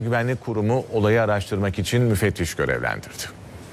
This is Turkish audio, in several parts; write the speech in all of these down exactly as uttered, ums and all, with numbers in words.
Güvenlik Kurumu olayı araştırmak için müfettiş görevlendirdi.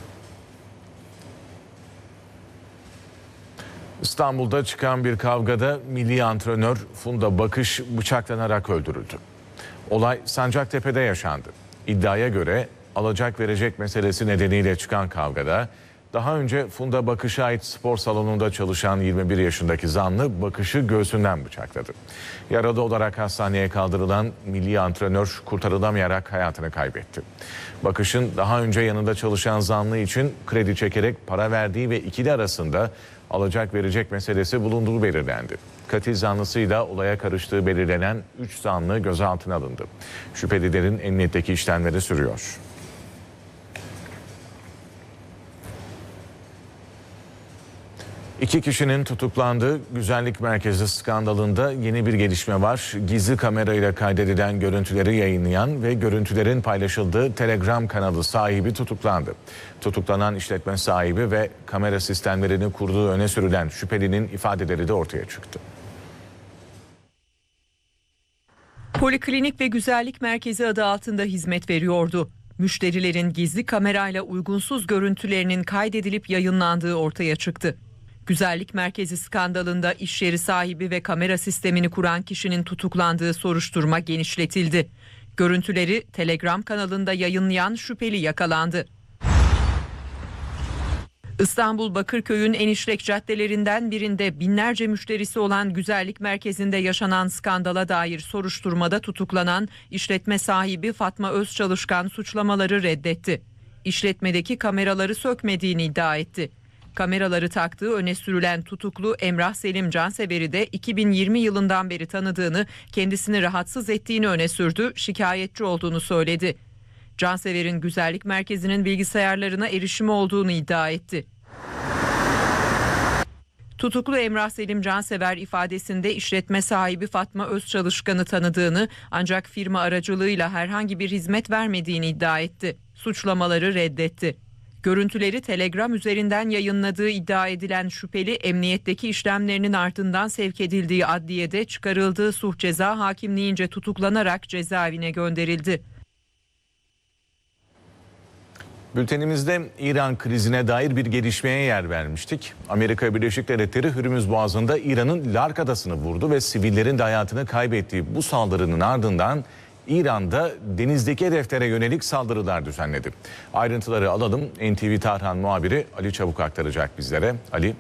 İstanbul'da çıkan bir kavgada milli antrenör Funda Bakış bıçaklanarak öldürüldü. Olay Sancaktepe'de yaşandı. İddiaya göre alacak verecek meselesi nedeniyle çıkan kavgada daha önce Funda Bakış'a ait spor salonunda çalışan yirmi bir yaşındaki zanlı Bakış'ı göğsünden bıçakladı. Yaralı olarak hastaneye kaldırılan milli antrenör kurtarılamayarak hayatını kaybetti. Bakış'ın daha önce yanında çalışan zanlı için kredi çekerek para verdiği ve ikili arasında alacak verecek meselesi bulunduğu belirlendi. Katil zanlısıyla olaya karıştığı belirlenen üç zanlı gözaltına alındı. Şüphelilerin emniyetteki işlemleri sürüyor. İki kişinin tutuklandığı güzellik merkezi skandalında yeni bir gelişme var. Gizli kamerayla kaydedilen görüntüleri yayınlayan ve görüntülerin paylaşıldığı Telegram kanalı sahibi tutuklandı. Tutuklanan işletme sahibi ve kamera sistemlerini kurduğu öne sürülen şüphelinin ifadeleri de ortaya çıktı. Poliklinik ve güzellik merkezi adı altında hizmet veriyordu. Müşterilerin gizli kamerayla uygunsuz görüntülerinin kaydedilip yayınlandığı ortaya çıktı. Güzellik merkezi skandalında iş yeri sahibi ve kamera sistemini kuran kişinin tutuklandığı soruşturma genişletildi. Görüntüleri Telegram kanalında yayınlayan şüpheli yakalandı. İstanbul Bakırköy'ün en işlek caddelerinden birinde binlerce müşterisi olan güzellik merkezinde yaşanan skandala dair soruşturmada tutuklanan işletme sahibi Fatma Özçalışkan suçlamaları reddetti. İşletmedeki kameraları sökmediğini iddia etti. Kameraları taktığı öne sürülen tutuklu Emrah Selim Cansever'i de iki bin yirmi yılından beri tanıdığını, kendisini rahatsız ettiğini öne sürdü, şikayetçi olduğunu söyledi. Cansever'in güzellik merkezinin bilgisayarlarına erişimi olduğunu iddia etti. Tutuklu Emrah Selim Cansever ifadesinde işletme sahibi Fatma Özçalışkan'ı tanıdığını ancak firma aracılığıyla herhangi bir hizmet vermediğini iddia etti. Suçlamaları reddetti. Görüntüleri Telegram üzerinden yayınladığı iddia edilen şüpheli emniyetteki işlemlerinin ardından sevk edildiği adliyede çıkarıldığı suç ceza hakimliğince tutuklanarak cezaevine gönderildi. Bültenimizde İran krizine dair bir gelişmeye yer vermiştik. Amerika Birleşik Devletleri Hürmüz Boğazı'nda İran'ın Lark Adası'nı vurdu ve sivillerin de hayatını kaybettiği bu saldırının ardından İran'da denizdeki hedeflere yönelik saldırılar düzenledi. Ayrıntıları alalım. N T V Tarhan muhabiri Ali Çabuk aktaracak bizlere. Ali.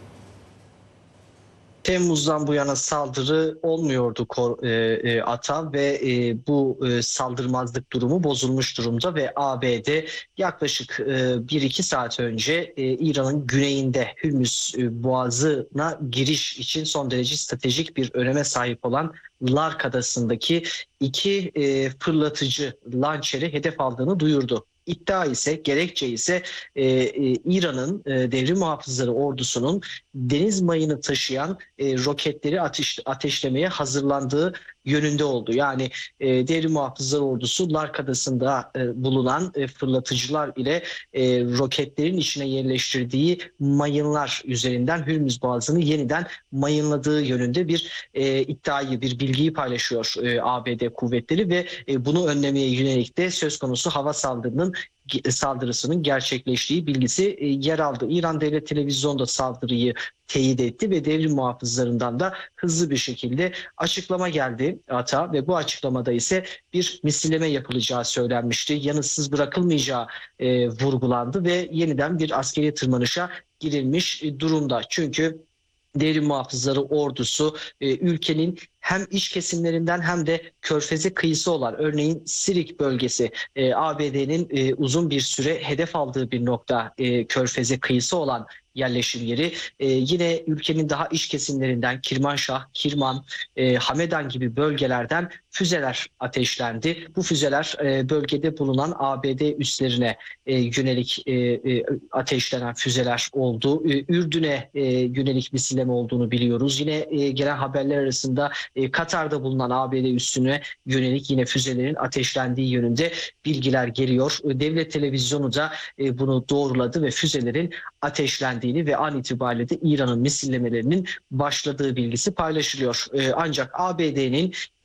Temmuz'dan bu yana saldırı olmuyordu e, e, Ata ve e, bu e, saldırmazlık durumu bozulmuş durumda ve A B D yaklaşık e, bir iki saat önce e, İran'ın güneyinde Hürmüz e, Boğazı'na giriş için son derece stratejik bir öneme sahip olan Lark Adası'ndaki iki e, fırlatıcı lançeri hedef aldığını duyurdu. İddia ise, gerekçe ise e, e, İran'ın e, devrim muhafızları ordusunun deniz mayını taşıyan e, roketleri ateş, ateşlemeye hazırlandığı yönünde oldu. Yani e, devrim muhafızları ordusu Lark Adası'nda e, bulunan e, fırlatıcılar ile e, roketlerin içine yerleştirdiği mayınlar üzerinden Hürmüz Boğazı'nı yeniden mayınladığı yönünde bir e, iddiayı, bir bilgiyi paylaşıyor e, A B D kuvvetleri ve e, bunu önlemeye yönelik de söz konusu hava saldırının saldırısının gerçekleştiği bilgisi e, yer aldı. İran Devlet Televizyonu da saldırıyı teyit etti ve devrim muhafızlarından da hızlı bir şekilde açıklama geldi Ata ve bu açıklamada ise bir misilleme yapılacağı söylenmişti. Yanıtsız bırakılmayacağı e, vurgulandı ve yeniden bir askeri tırmanışa girilmiş e, durumda. Çünkü devrim muhafızları ordusu e, ülkenin hem iç kesimlerinden hem de Körfez'e kıyısı olan örneğin Sirik bölgesi e, A B D'nin e, uzun bir süre hedef aldığı bir nokta e, Körfez'e kıyısı olan yerleşim yeri. E, yine ülkenin daha iç kesimlerinden Kirmanşah, Kirman, e, Hamedan gibi bölgelerden füzeler ateşlendi. Bu füzeler e, bölgede bulunan A B D üslerine e, yönelik e, e, ateşlenen füzeler oldu. E, Ürdün'e e, yönelik misilleme olduğunu biliyoruz. Yine e, gelen haberler arasında e, Katar'da bulunan A B D üssüne yönelik yine füzelerin ateşlendiği yönünde bilgiler geliyor. E, Devlet televizyonu da e, bunu doğruladı ve füzelerin ateşlendiğini ve an itibariyle de İran'ın misillemelerinin başladığı bilgisi paylaşılıyor. E, ancak A B D'nin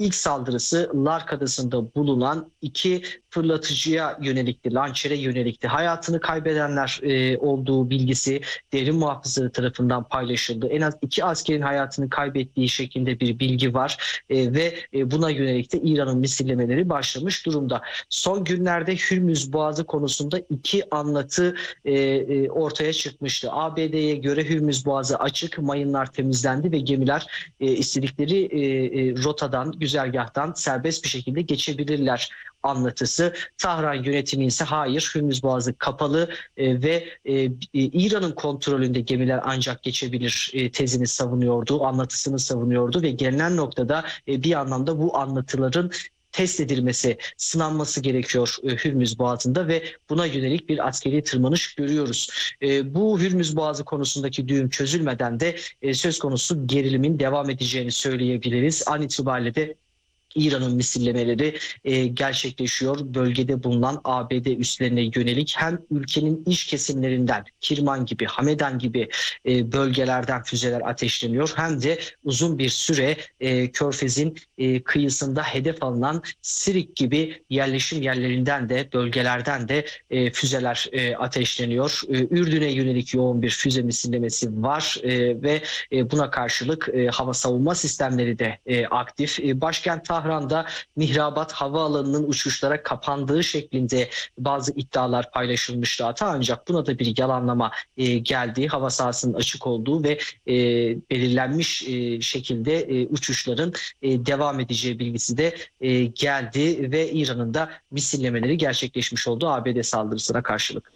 ilk saldırısı Lark Adası'nda bulunan iki fırlatıcıya yönelikti, lançere yönelikti. Hayatını kaybedenler e, olduğu bilgisi derin muhafızları tarafından paylaşıldı. En az iki askerin hayatını kaybettiği şeklinde bir bilgi var e, ve e, buna yönelik de İran'ın misillemeleri başlamış durumda. Son günlerde Hürmüz Boğazı konusunda iki anlatı e, e, ortaya çıkmıştı. A B D'ye göre Hürmüz Boğazı açık, mayınlar temizlendi ve gemiler e, istedikleri e, e, rotadan, güzergahtan serbest bir şekilde geçebilirler anlatısı. Tahran yönetimi ise hayır, Hürmüz Boğazı kapalı e, ve e, İran'ın kontrolünde gemiler ancak geçebilir e, tezini savunuyordu, anlatısını savunuyordu ve gelinen noktada e, bir anlamda bu anlatıların test edilmesi, sınanması gerekiyor e, Hürmüz Boğazı'nda ve buna yönelik bir askeri tırmanış görüyoruz. E, bu Hürmüz Boğazı konusundaki düğüm çözülmeden de e, söz konusu gerilimin devam edeceğini söyleyebiliriz. An itibariyle de İran'ın misillemeleri e, gerçekleşiyor. Bölgede bulunan A B D üslerine yönelik hem ülkenin iç kesimlerinden Kirman gibi, Hamedan gibi e, bölgelerden füzeler ateşleniyor. Hem de uzun bir süre e, Körfez'in e, kıyısında hedef alınan Sirik gibi yerleşim yerlerinden de bölgelerden de e, füzeler e, ateşleniyor. E, Ürdün'e yönelik yoğun bir füze misillemesi var e, ve e, buna karşılık e, hava savunma sistemleri de e, aktif. E, başkent Tahran'da Mihrabat Havaalanı'nın uçuşlara kapandığı şeklinde bazı iddialar paylaşılmıştı hatta, ancak buna da bir yalanlama e, geldi. Hava sahasının açık olduğu ve e, belirlenmiş e, şekilde e, uçuşların e, devam edeceği bilgisi de e, geldi ve İran'ın da misillemeleri gerçekleşmiş oldu A B D saldırısına karşılık.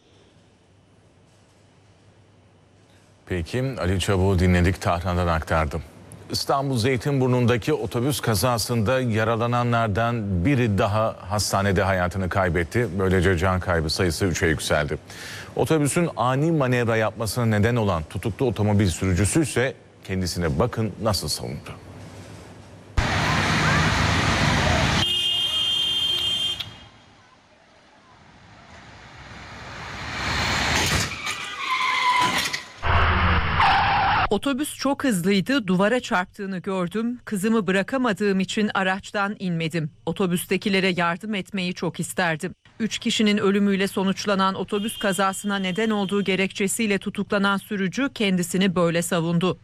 Peki, Ali Çabuk'u dinledik, Tahran'dan aktardım. İstanbul Zeytinburnu'ndaki otobüs kazasında yaralananlardan biri daha hastanede hayatını kaybetti. Böylece can kaybı sayısı üçe yükseldi. Otobüsün ani manevra yapmasına neden olan tutuklu otomobil sürücüsü ise kendisine bakın nasıl savundu. Otobüs çok hızlıydı, duvara çarptığını gördüm. Kızımı bırakamadığım için araçtan inmedim. Otobüstekilere yardım etmeyi çok isterdim. Üç kişinin ölümüyle sonuçlanan otobüs kazasına neden olduğu gerekçesiyle tutuklanan sürücü kendisini böyle savundu.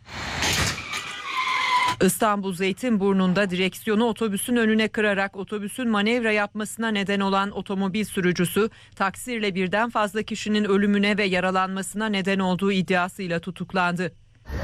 İstanbul Zeytinburnu'nda direksiyonu otobüsün önüne kırarak otobüsün manevra yapmasına neden olan otomobil sürücüsü, taksirle birden fazla kişinin ölümüne ve yaralanmasına neden olduğu iddiasıyla tutuklandı.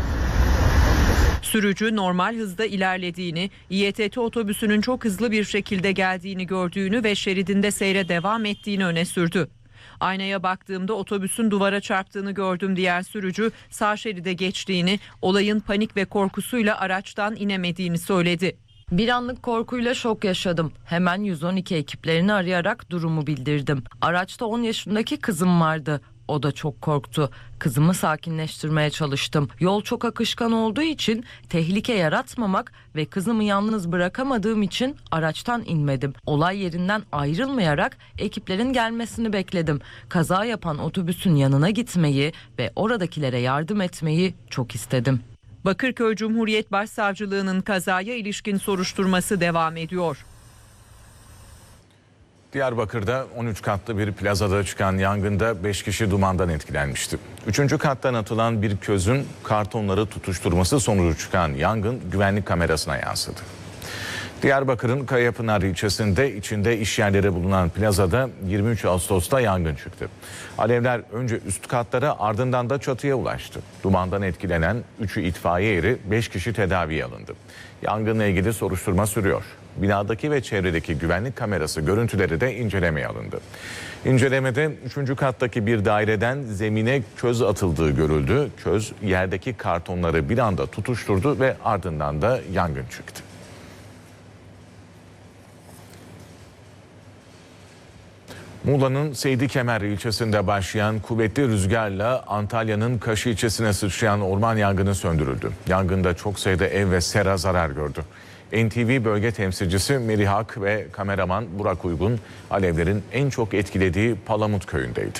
Sürücü normal hızda ilerlediğini, İETT otobüsünün çok hızlı bir şekilde geldiğini gördüğünü ve şeridinde seyre devam ettiğini öne sürdü. Aynaya baktığımda otobüsün duvara çarptığını gördüm diyen sürücü, sağ şeride geçtiğini, olayın panik ve korkusuyla araçtan inemediğini söyledi. Bir anlık korkuyla şok yaşadım. Hemen yüz on iki ekiplerini arayarak durumu bildirdim. Araçta on yaşındaki kızım vardı. O da çok korktu. Kızımı sakinleştirmeye çalıştım. Yol çok akışkan olduğu için tehlike yaratmamak ve kızımı yalnız bırakamadığım için araçtan inmedim. Olay yerinden ayrılmayarak ekiplerin gelmesini bekledim. Kaza yapan otobüsün yanına gitmeyi ve oradakilere yardım etmeyi çok istedim. Bakırköy Cumhuriyet Başsavcılığı'nın kazaya ilişkin soruşturması devam ediyor. Diyarbakır'da on üç katlı bir plazada çıkan yangında beş kişi dumandan etkilenmişti. üçüncü kattan atılan bir közün kartonları tutuşturması sonucu çıkan yangın güvenlik kamerasına yansıdı. Diyarbakır'ın Kayapınar ilçesinde içinde iş yerleri bulunan plazada yirmi üç Ağustos'ta yangın çıktı. Alevler önce üst katlara, ardından da çatıya ulaştı. Dumandan etkilenen üçü itfaiye eri, beş kişi tedaviye alındı. Yangınla ilgili soruşturma sürüyor. Binadaki ve çevredeki güvenlik kamerası görüntüleri de incelemeye alındı. İncelemede üçüncü kattaki bir daireden zemine köz atıldığı görüldü. Köz yerdeki kartonları bir anda tutuşturdu ve ardından da yangın çıktı. Muğla'nın Seydikemer ilçesinde başlayan kuvvetli rüzgarla Antalya'nın Kaşı ilçesine sıçrayan orman yangını söndürüldü. Yangında çok sayıda ev ve sera zarar gördü. N T V bölge temsilcisi Merih Ak ve kameraman Burak Uygun alevlerin en çok etkilediği Palamut köyündeydi.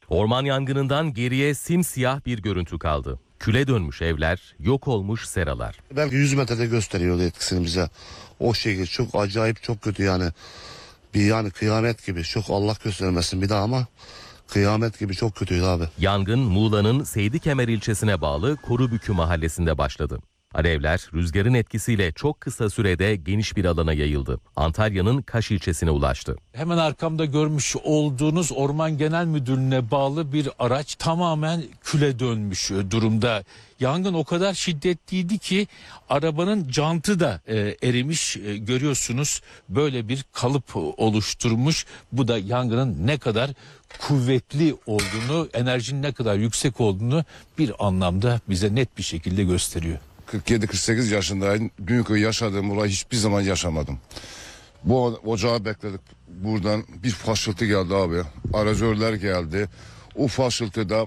Orman yangınından geriye simsiyah bir görüntü kaldı. Küle dönmüş evler, yok olmuş seralar. Belki yüz metrede gösteriyordu etkisini bize. O şekilde çok acayip, çok kötü yani. Bir yani kıyamet gibi. Çok Allah göstermesin bir daha ama kıyamet gibi çok kötüydü abi. Yangın Muğla'nın Seydikemer ilçesine bağlı Korubükü mahallesinde başladı. Alevler rüzgarın etkisiyle çok kısa sürede geniş bir alana yayıldı. Antalya'nın Kaş ilçesine ulaştı. Hemen arkamda görmüş olduğunuz Orman Genel Müdürlüğü'ne bağlı bir araç tamamen küle dönmüş durumda. Yangın o kadar şiddetliydi ki arabanın jantı da e, erimiş. E, görüyorsunuz böyle bir kalıp oluşturmuş. Bu da yangının ne kadar kuvvetli olduğunu, enerjinin ne kadar yüksek olduğunu bir anlamda bize net bir şekilde gösteriyor. kırk yedi kırk sekiz yaşındayım. Dünkü yaşadığım olayı hiçbir zaman yaşamadım. Bu ocağı bekledik. Buradan bir faşıltı geldi abi. Arazörler geldi. O faşıltıda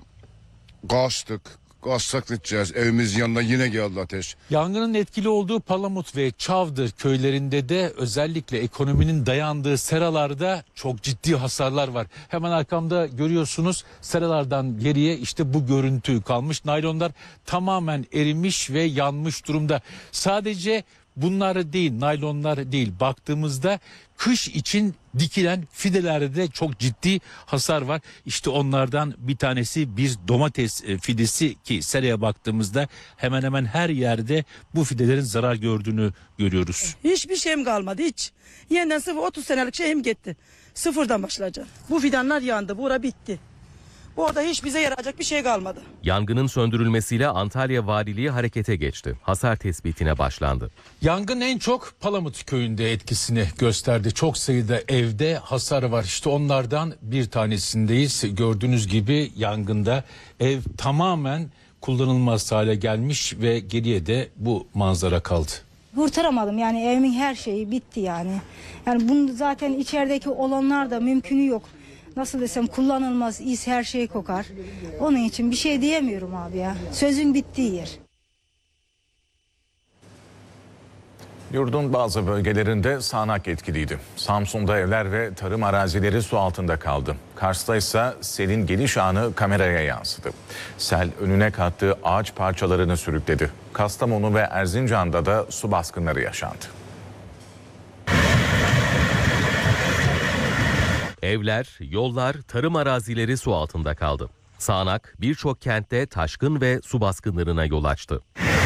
kaçtık. Kaçsak gideceğiz. Evimizin yanına yine geldi ateş. Yangının etkili olduğu Palamut ve Çavdır köylerinde de özellikle ekonominin dayandığı seralarda çok ciddi hasarlar var. Hemen arkamda görüyorsunuz seralardan geriye işte bu görüntü kalmış. Naylonlar tamamen erimiş ve yanmış durumda. Sadece bunlar değil, naylonlar değil, baktığımızda kış için dikilen fidelerde de çok ciddi hasar var. İşte onlardan bir tanesi bir domates fidesi ki seraya baktığımızda hemen hemen her yerde bu fidelerin zarar gördüğünü görüyoruz. Hiçbir şeyim kalmadı hiç. Yeniden sıfır otuz senelik şeyim gitti. Sıfırdan başlayacağım. Bu fidanlar yandı, bura bitti. Orada hiç bize yarayacak bir şey kalmadı. Yangının söndürülmesiyle Antalya Valiliği harekete geçti. Hasar tespitine başlandı. Yangın en çok Palamut köyünde etkisini gösterdi. Çok sayıda evde hasar var. İşte onlardan bir tanesindeyiz. Gördüğünüz gibi yangında ev tamamen kullanılmaz hale gelmiş ve geriye de bu manzara kaldı. Kurtaramadım yani evimin her şeyi bitti yani. Yani bunu zaten içerideki olanlar da mümkünü yok. Nasıl desem kullanılmaz, is her şey kokar. Onun için bir şey diyemiyorum abi ya. Sözün bittiği yer. Yurdun bazı bölgelerinde sağanak etkiliydi. Samsun'da evler ve tarım arazileri su altında kaldı. Kars'ta ise selin geliş anı kameraya yansıdı. Sel önüne kattığı ağaç parçalarını sürükledi. Kastamonu ve Erzincan'da da su baskınları yaşandı. Evler, yollar, tarım arazileri su altında kaldı. Sağanak birçok kentte taşkın ve su baskınlarına yol açtı.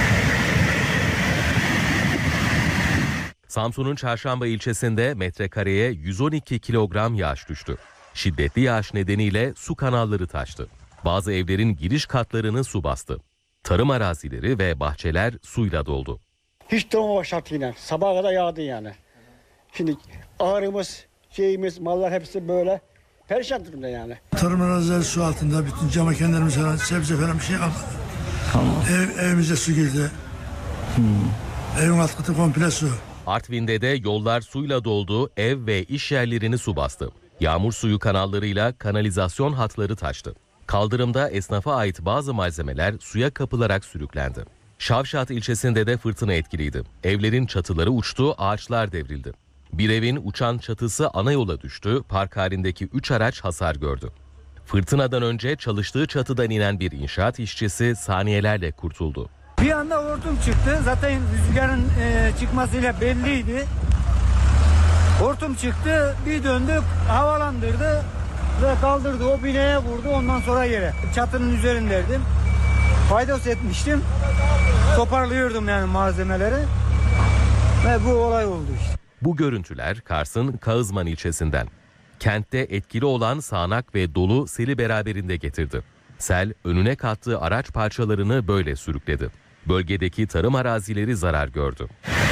Samsun'un Çarşamba ilçesinde metrekareye yüz on iki kilogram yağış düştü. Şiddetli yağış nedeniyle su kanalları taştı. Bazı evlerin giriş katlarını su bastı. Tarım arazileri ve bahçeler suyla doldu. Hiç durma şartıyla sabaha kadar yağdı yani. Şimdi ağrımız, şeyimiz, mallar hepsi böyle perişan durumda yani. Tarım arazileri su altında, bütün cam kenarımız falan, sebze falan bir şey kalmadı. Tamam. Ev, evimize su girdi. Hmm. Evin alt katı komple su. Artvin'de de yollar suyla doldu, ev ve iş yerlerini su bastı. Yağmur suyu kanallarıyla kanalizasyon hatları taştı. Kaldırımda esnafa ait bazı malzemeler suya kapılarak sürüklendi. Şavşat ilçesinde de fırtına etkiliydi. Evlerin çatıları uçtu, ağaçlar devrildi. Bir evin uçan çatısı ana yola düştü, park halindeki üç araç hasar gördü. Fırtınadan önce çalıştığı çatıdan inen bir inşaat işçisi saniyelerle kurtuldu. Bir anda hortum çıktı. Zaten rüzgarın e, çıkmasıyla belliydi. Hortum çıktı, bir döndük, havalandırdı ve kaldırdı. O binaya vurdu, ondan sonra yere. Çatının üzerindeydim. Paydos etmiştim. Toparlıyordum yani malzemeleri. Ve bu olay oldu işte. Bu görüntüler Kars'ın Kağızman ilçesinden. Kentte etkili olan sağanak ve dolu seli beraberinde getirdi. Sel önüne kattığı araç parçalarını böyle sürükledi. Bölgedeki tarım arazileri zarar gördü.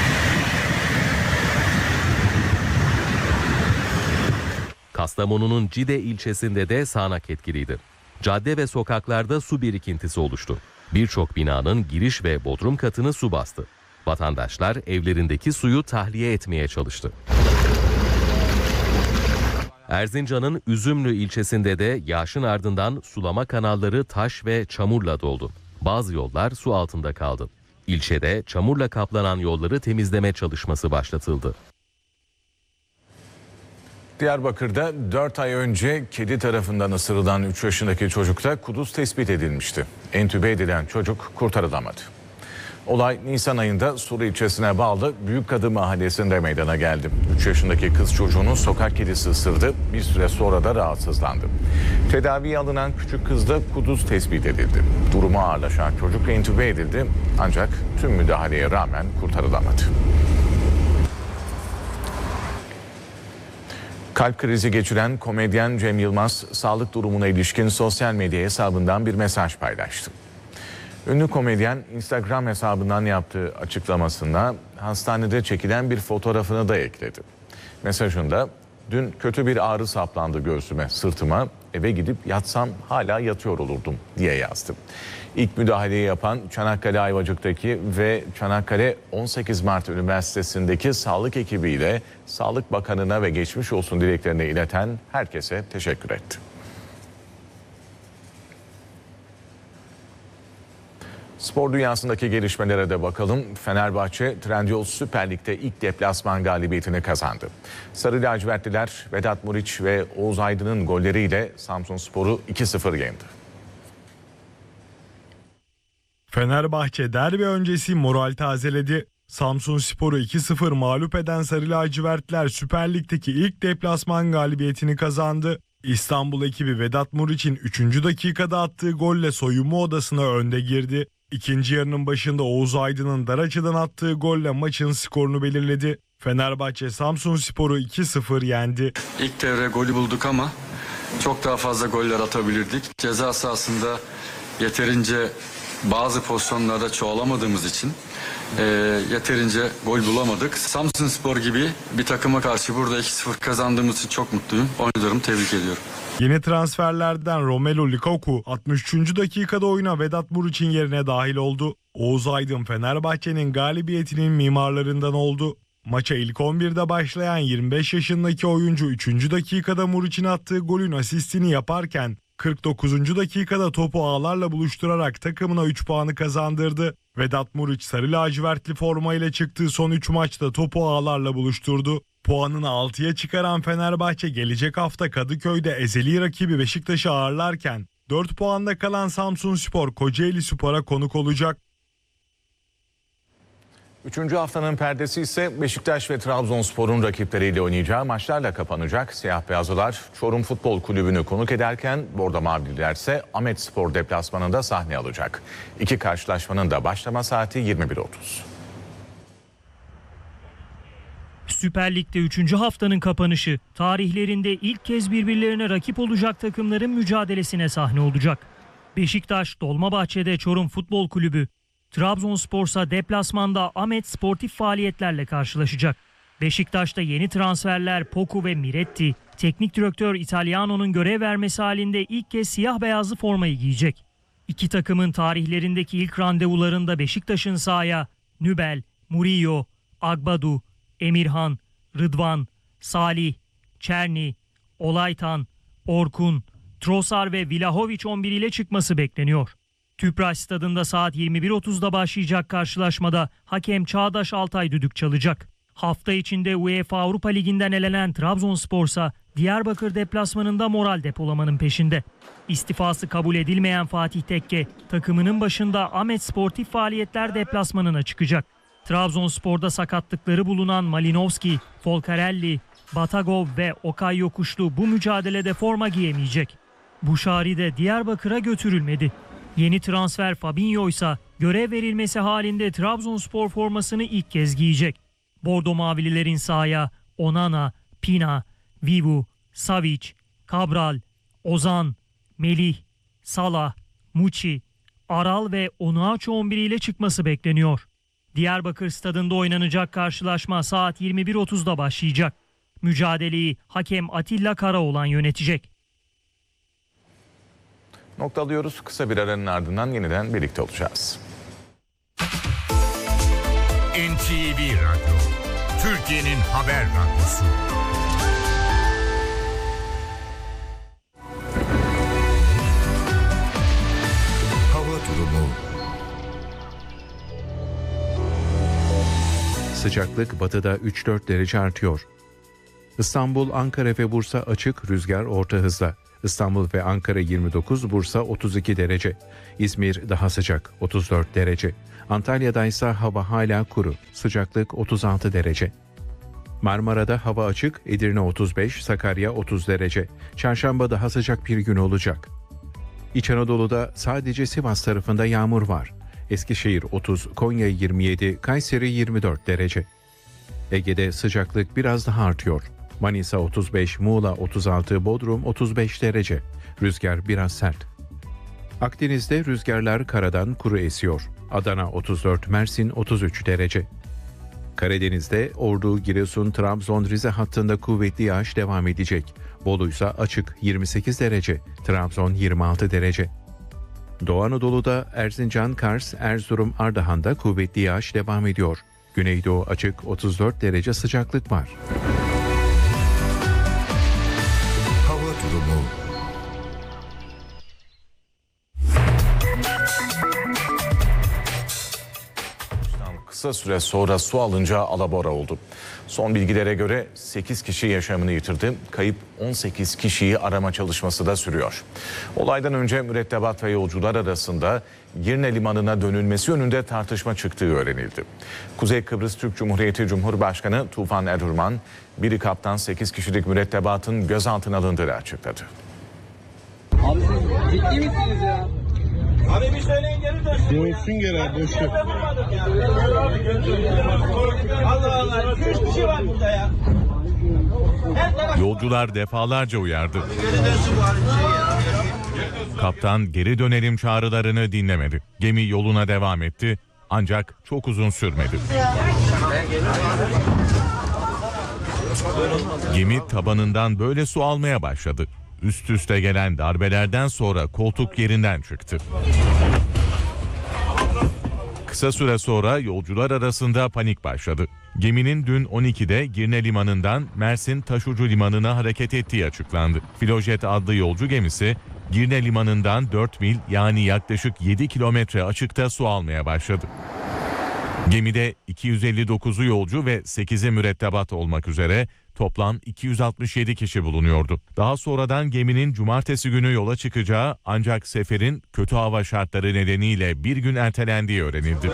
Kastamonu'nun Cide ilçesinde de sağanak etkiliydi. Cadde ve sokaklarda su birikintisi oluştu. Birçok binanın giriş ve bodrum katını su bastı. Vatandaşlar evlerindeki suyu tahliye etmeye çalıştı. Erzincan'ın Üzümlü ilçesinde de yağışın ardından sulama kanalları taş ve çamurla doldu. Bazı yollar su altında kaldı. İlçede çamurla kaplanan yolları temizleme çalışması başlatıldı. Diyarbakır'da dört ay önce kedi tarafından ısırılan üç yaşındaki çocukta kuduz tespit edilmişti. Entübe edilen çocuk kurtarılamadı. Olay Nisan ayında Suru ilçesine bağlı Büyükkadı mahallesinde meydana geldi. üç yaşındaki kız çocuğunu sokak kedisi ısırdı. Bir süre sonra da rahatsızlandı. Tedaviye alınan küçük kızda kuduz tespit edildi. Durumu ağırlaşan çocuk entübe edildi ancak tüm müdahaleye rağmen kurtarılamadı. Kalp krizi geçiren komedyen Cem Yılmaz, sağlık durumuna ilişkin sosyal medya hesabından bir mesaj paylaştı. Ünlü komedyen Instagram hesabından yaptığı açıklamasında hastanede çekilen bir fotoğrafını da ekledi. Mesajında, "Dün kötü bir ağrı saplandı göğsüme, sırtıma, eve gidip yatsam hala yatıyor olurdum" diye yazdı. İlk müdahaleyi yapan Çanakkale Ayvacık'taki ve Çanakkale on sekiz Mart Üniversitesi'ndeki sağlık ekibiyle Sağlık Bakanı'na ve geçmiş olsun dileklerini ileten herkese teşekkür etti. Spor dünyasındaki gelişmelere de bakalım. Fenerbahçe Trendyol Süper Lig'de ilk deplasman galibiyetini kazandı. Sarı lacivertliler Vedat Muriç ve Oğuz Aydın'ın golleriyle Samsunspor'u iki sıfır yendi. Fenerbahçe derbi öncesi moral tazeledi. Samsunspor'u iki sıfır mağlup eden Sarı lacivertliler Süper Lig'deki ilk deplasman galibiyetini kazandı. İstanbul ekibi Vedat Muriç'in üçüncü dakikada attığı golle soyunma odasına önde girdi. İkinci yarının başında Oğuz Aydın'ın dar açıdan attığı golle maçın skorunu belirledi. Fenerbahçe Samsunspor'u iki sıfır yendi. İlk devre golü bulduk ama çok daha fazla goller atabilirdik. Ceza sahasında yeterince bazı pozisyonlarda çoğalamadığımız için e, yeterince gol bulamadık. Samsunspor gibi bir takıma karşı burada iki sıfır kazandığımız için çok mutluyum. Oyuncularımı tebrik ediyorum. Yeni transferlerden Romelu Lukaku altmış üçüncü dakikada oyuna Vedat Muriç'in yerine dahil oldu. Oğuz Aydın Fenerbahçe'nin galibiyetinin mimarlarından oldu. Maça ilk on birde başlayan yirmi beş yaşındaki oyuncu üçüncü dakikada Muriç'in attığı golün asistini yaparken kırk dokuzuncu dakikada topu ağlarla buluşturarak takımına üç puanı kazandırdı. Vedat Muriç sarı lacivertli formayla çıktığı son üç maçta topu ağlarla buluşturdu. Puanını altıya çıkaran Fenerbahçe gelecek hafta Kadıköy'de ezeli rakibi Beşiktaş'ı ağırlarken dört puanda kalan Samsunspor Kocaelispor'a konuk olacak. Üçüncü haftanın perdesi ise Beşiktaş ve Trabzonspor'un rakipleriyle oynayacağı maçlarla kapanacak. Siyah beyazlılar Çorum Futbol Kulübü'nü konuk ederken Bordo Mavililer ise Ahmetspor deplasmanında sahne alacak. İki karşılaşmanın da başlama saati yirmi bir otuz. Süper Lig'de üçüncü haftanın kapanışı tarihlerinde ilk kez birbirlerine rakip olacak takımların mücadelesine sahne olacak. Beşiktaş Dolmabahçe'de Çorum Futbol Kulübü, Trabzonspor'sa deplasmanda Ahmet sportif faaliyetlerle karşılaşacak. Beşiktaş'ta yeni transferler Poku ve Miretti, teknik direktör Italiano'nun görev vermesi halinde ilk kez siyah beyazlı formayı giyecek. İki takımın tarihlerindeki ilk randevularında Beşiktaş'ın sahaya Nübel, Murillo, Agbadu, Emirhan, Rıdvan, Salih, Çerni, Olaytan, Orkun, Trossard ve Vlahovic on bir ile çıkması bekleniyor. Tüpraş Stadında saat yirmi bir otuzda başlayacak karşılaşmada hakem Çağdaş Altay düdük çalacak. Hafta içinde UEFA Avrupa Ligi'nden elenen Trabzonspor'sa Diyarbakır deplasmanında moral depolamanın peşinde. İstifası kabul edilmeyen Fatih Tekke takımının başında Ahmet Sportif Faaliyetler deplasmanına çıkacak. Trabzonspor'da sakatlıkları bulunan Malinovski, Folcarelli, Batagov ve Okay Yokuşlu bu mücadelede forma giyemeyecek. Buşari de Diyarbakır'a götürülmedi. Yeni transfer Fabinho ise görev verilmesi halinde Trabzonspor formasını ilk kez giyecek. Bordo Mavililerin sahaya Onana, Pina, Vivu, Savic, Cabral, Ozan, Melih, Salah, Muçi, Aral ve Onuachu on bir ile çıkması bekleniyor. Diyarbakır Stadında oynanacak karşılaşma saat yirmi bir otuzda başlayacak. Mücadeleyi hakem Atilla Karaoğlan yönetecek. Noktalıyoruz. Kısa bir aranın ardından yeniden birlikte olacağız. N T V Radyo, Türkiye'nin haber radyosu. Hava durumu. Sıcaklık batıda üç dört derece artıyor. İstanbul, Ankara ve Bursa açık, rüzgar orta hızla. İstanbul ve Ankara yirmi dokuz, Bursa otuz iki derece. İzmir daha sıcak, otuz dört derece. Antalya'da ise hava hala kuru, sıcaklık otuz altı derece. Marmara'da hava açık, Edirne otuz beş, Sakarya otuz derece. Çarşamba daha sıcak bir gün olacak. İç Anadolu'da sadece Sivas tarafında yağmur var. Eskişehir otuz, Konya yirmi yedi, Kayseri yirmi dört derece. Ege'de sıcaklık biraz daha artıyor. Manisa otuz beş, Muğla otuz altı, Bodrum otuz beş derece. Rüzgar biraz sert. Akdeniz'de rüzgarlar karadan kuru esiyor. Adana otuz dört, Mersin otuz üç derece. Karadeniz'de Ordu, Giresun, Trabzon, Rize hattında kuvvetli yağış devam edecek. Bolu ise açık, yirmi sekiz derece. Trabzon yirmi altı derece. Doğu Anadolu'da Erzincan, Kars, Erzurum, Ardahan'da kuvvetli yağış devam ediyor. Güneydoğu açık, otuz dört derece sıcaklık var. Hava durumu. Kısa süre sonra su alınca alabora oldu. Son bilgilere göre sekiz kişi yaşamını yitirdi. Kayıp on sekiz kişiyi arama çalışması da sürüyor. Olaydan önce mürettebat ve yolcular arasında Girne Limanı'na dönülmesi yönünde tartışma çıktığı öğrenildi. Kuzey Kıbrıs Türk Cumhuriyeti Cumhurbaşkanı Tufan Erhürman, biri kaptan sekiz kişilik mürettebatın gözaltına alındığını açıkladı. Abi siz ciddi misiniz ya? Abi bir söyleyin geri dönsün. Dönsün geri abi boşver. Allah Allah. Üç kişi var burada ya. Yolcular defalarca uyardı. Kaptan geri dönelim çağrılarını dinlemedi. Gemi yoluna devam etti ancak çok uzun sürmedi. Gemi tabanından böyle su almaya başladı. Üst üste gelen darbelerden sonra koltuk yerinden çıktı. Kısa süre sonra yolcular arasında panik başladı. Geminin dün on ikide Girne Limanı'ndan Mersin Taşucu Limanı'na hareket ettiği açıklandı. Filojet adlı yolcu gemisi Girne Limanı'ndan dört mil yani yaklaşık yedi kilometre açıkta su almaya başladı. Gemide iki yüz elli dokuzu yolcu ve sekizi mürettebat olmak üzere toplam iki yüz altmış yedi kişi bulunuyordu. Daha sonradan geminin cumartesi günü yola çıkacağı ancak seferin kötü hava şartları nedeniyle bir gün ertelendiği öğrenildi.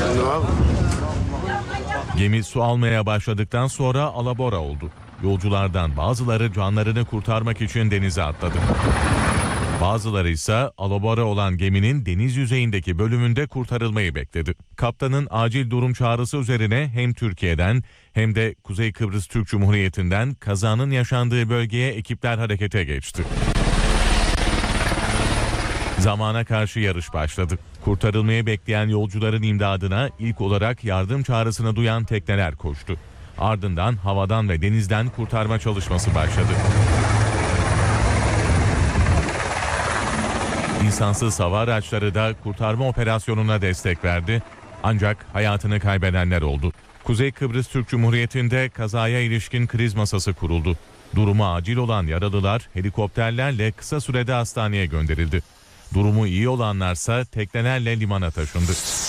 Gemi su almaya başladıktan sonra alabora oldu. Yolculardan bazıları canlarını kurtarmak için denize atladı. Bazıları ise alabora olan geminin deniz yüzeyindeki bölümünde kurtarılmayı bekledi. Kaptanın acil durum çağrısı üzerine hem Türkiye'den hem de Kuzey Kıbrıs Türk Cumhuriyeti'nden kazanın yaşandığı bölgeye ekipler harekete geçti. Zamana karşı yarış başladı. Kurtarılmayı bekleyen yolcuların imdadına ilk olarak yardım çağrısını duyan tekneler koştu. Ardından havadan ve denizden kurtarma çalışması başladı. İnsansız hava araçları da kurtarma operasyonuna destek verdi. Ancak hayatını kaybedenler oldu. Kuzey Kıbrıs Türk Cumhuriyeti'nde kazaya ilişkin kriz masası kuruldu. Durumu acil olan yaralılar helikopterlerle kısa sürede hastaneye gönderildi. Durumu iyi olanlarsa teknelerle limana taşındı.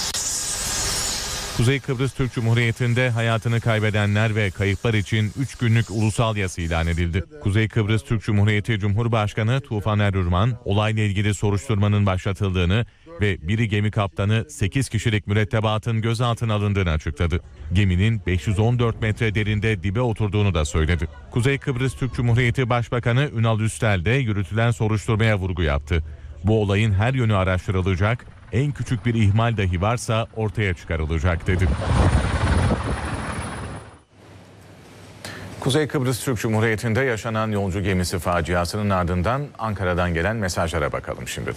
Kuzey Kıbrıs Türk Cumhuriyeti'nde hayatını kaybedenler ve kayıplar için üç günlük ulusal yas ilan edildi. Kuzey Kıbrıs Türk Cumhuriyeti Cumhurbaşkanı Tufan Erhürman, olayla ilgili soruşturmanın başlatıldığını ve biri gemi kaptanı sekiz kişilik mürettebatın gözaltına alındığını açıkladı. Geminin beş yüz on dört metre derinde dibe oturduğunu da söyledi. Kuzey Kıbrıs Türk Cumhuriyeti Başbakanı Ünal Üstel de yürütülen soruşturmaya vurgu yaptı. Bu olayın her yönü araştırılacak, en küçük bir ihmal dahi varsa ortaya çıkarılacak dedi. Kuzey Kıbrıs Türk Cumhuriyeti'nde yaşanan yolcu gemisi faciasının ardından Ankara'dan gelen mesajlara bakalım şimdi de.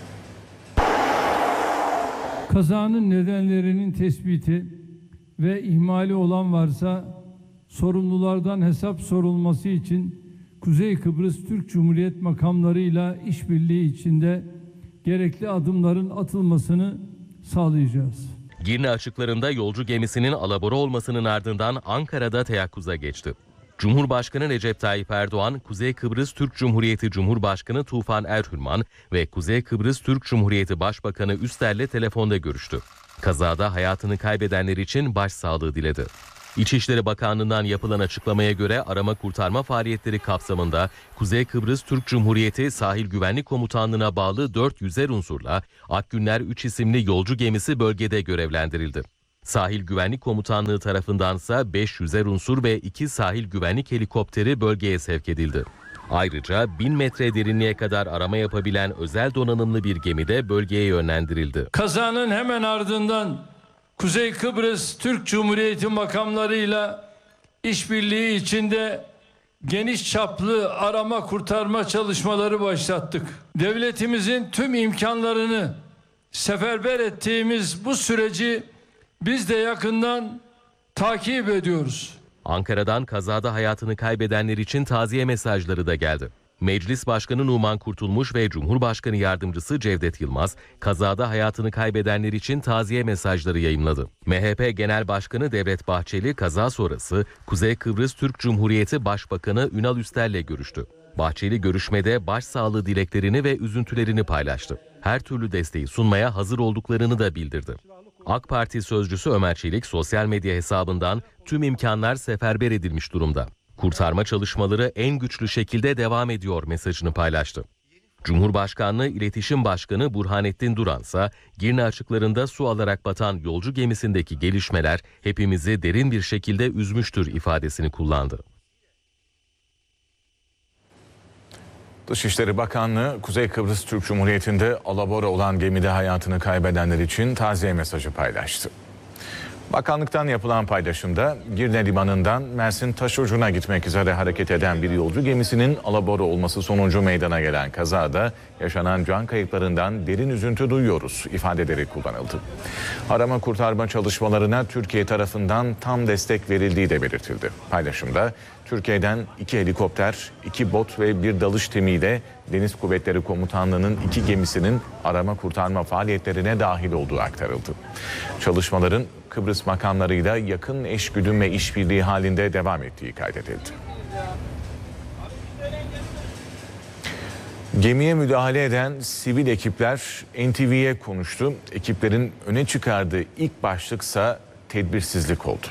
Kazanın nedenlerinin tespiti ve ihmali olan varsa sorumlulardan hesap sorulması için Kuzey Kıbrıs Türk Cumhuriyet makamlarıyla işbirliği içinde gerekli adımların atılmasını sağlayacağız. Girne açıklarında yolcu gemisinin alabora olmasının ardından Ankara'da teyakkuza geçti. Cumhurbaşkanı Recep Tayyip Erdoğan, Kuzey Kıbrıs Türk Cumhuriyeti Cumhurbaşkanı Tufan Erhürman ve Kuzey Kıbrıs Türk Cumhuriyeti Başbakanı Üstel'le telefonda görüştü. Kazada hayatını kaybedenler için başsağlığı diledi. İçişleri Bakanlığı'ndan yapılan açıklamaya göre arama kurtarma faaliyetleri kapsamında Kuzey Kıbrıs Türk Cumhuriyeti Sahil Güvenlik Komutanlığı'na bağlı dört yüzer unsurla Akgünler üç isimli yolcu gemisi bölgede görevlendirildi. Sahil Güvenlik Komutanlığı tarafındansa beş yüzer unsur ve iki sahil güvenlik helikopteri bölgeye sevk edildi. Ayrıca bin metre derinliğe kadar arama yapabilen özel donanımlı bir gemi de bölgeye yönlendirildi. Kazanın hemen ardından Kuzey Kıbrıs Türk Cumhuriyeti makamlarıyla işbirliği içinde geniş çaplı arama kurtarma çalışmaları başlattık. Devletimizin tüm imkanlarını seferber ettiğimiz bu süreci biz de yakından takip ediyoruz. Ankara'dan kazada hayatını kaybedenler için taziye mesajları da geldi. Meclis Başkanı Numan Kurtulmuş ve Cumhurbaşkanı Yardımcısı Cevdet Yılmaz, kazada hayatını kaybedenler için taziye mesajları yayımladı. M H P Genel Başkanı Devlet Bahçeli, kaza sonrası Kuzey Kıbrıs Türk Cumhuriyeti Başbakanı Ünal Üster'le görüştü. Bahçeli görüşmede başsağlığı dileklerini ve üzüntülerini paylaştı. Her türlü desteği sunmaya hazır olduklarını da bildirdi. AK Parti sözcüsü Ömer Çelik sosyal medya hesabından tüm imkanlar seferber edilmiş durumda. Kurtarma çalışmaları en güçlü şekilde devam ediyor mesajını paylaştı. Cumhurbaşkanlığı İletişim Başkanı Burhanettin Duran ise Girne açıklarında su alarak batan yolcu gemisindeki gelişmeler hepimizi derin bir şekilde üzmüştür ifadesini kullandı. Dışişleri Bakanlığı, Kuzey Kıbrıs Türk Cumhuriyeti'nde alabora olan gemide hayatını kaybedenler için taziye mesajı paylaştı. Bakanlıktan yapılan paylaşımda Girne Limanı'ndan Mersin Taşucu'na gitmek üzere hareket eden bir yolcu gemisinin alabora olması sonucu meydana gelen kazada yaşanan can kayıplarından derin üzüntü duyuyoruz ifadeleri kullanıldı. Arama kurtarma çalışmalarına Türkiye tarafından tam destek verildiği de belirtildi. Paylaşımda Türkiye'den iki helikopter, iki bot ve bir dalış timiyle Deniz Kuvvetleri Komutanlığı'nın iki gemisinin arama kurtarma faaliyetlerine dahil olduğu aktarıldı. Çalışmaların Kıbrıs makamlarıyla yakın eşgüdüm ve işbirliği halinde devam ettiği kaydedildi. Gemiye müdahale eden sivil ekipler N T V'ye konuştu. Ekiplerin öne çıkardığı ilk başlıksa tedbirsizlik oldu.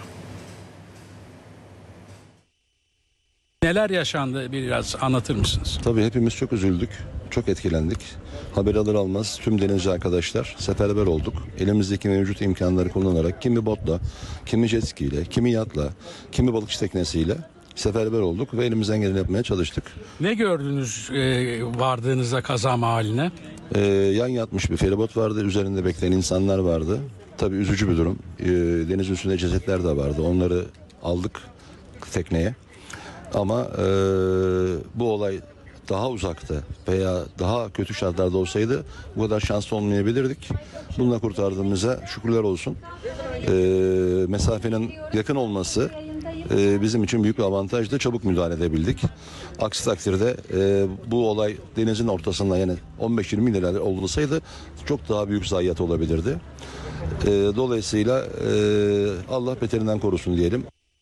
Neler yaşandı biraz anlatır mısınız? Tabii hepimiz çok üzüldük, çok etkilendik. Haber alır almaz tüm denizci arkadaşlar seferber olduk. Elimizdeki mevcut imkanları kullanarak kimi botla, kimi jet ski ile, kimi yatla, kimi balıkçı teknesiyle seferber olduk ve elimizden geleni yapmaya çalıştık. Ne gördünüz e, vardığınızda kaza mahalline? Ee, yan yatmış bir feribot vardı, üzerinde bekleyen insanlar vardı. Tabii üzücü bir durum. Ee, denizin üstünde cesetler de vardı, onları aldık tekneye. Ama e, bu olay daha uzakta veya daha kötü şartlarda olsaydı bu kadar şanslı olmayabilirdik. Bununla kurtardığımıza şükürler olsun. E, mesafenin yakın olması e, bizim için büyük bir avantajdı. Çabuk müdahale edebildik. Aksi takdirde e, bu olay denizin ortasında yani on beş yirmi ileride olsaydı çok daha büyük zayiat olabilirdi. E, dolayısıyla e, Allah beterinden korusun diyelim.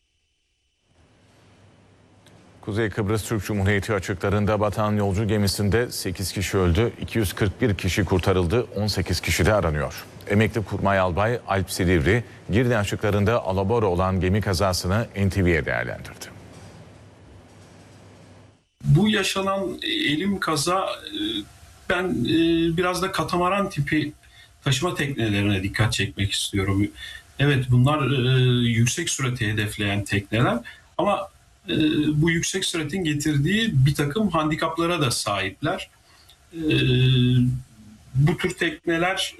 Kuzey Kıbrıs Türk Cumhuriyeti açıklarında batan yolcu gemisinde sekiz kişi öldü, iki yüz kırk bir kişi kurtarıldı, on sekiz kişi de aranıyor. Emekli Kurmay Albay Alp Silivri, Girne açıklarında alabora olan gemi kazasını N T V'ye değerlendirdi. Bu yaşanan elim kaza ben biraz da katamaran tipi taşıma teknelerine dikkat çekmek istiyorum. Evet bunlar yüksek sürati hedefleyen tekneler ama bu yüksek süratin getirdiği bir takım handikaplara da sahipler. Bu tür tekneler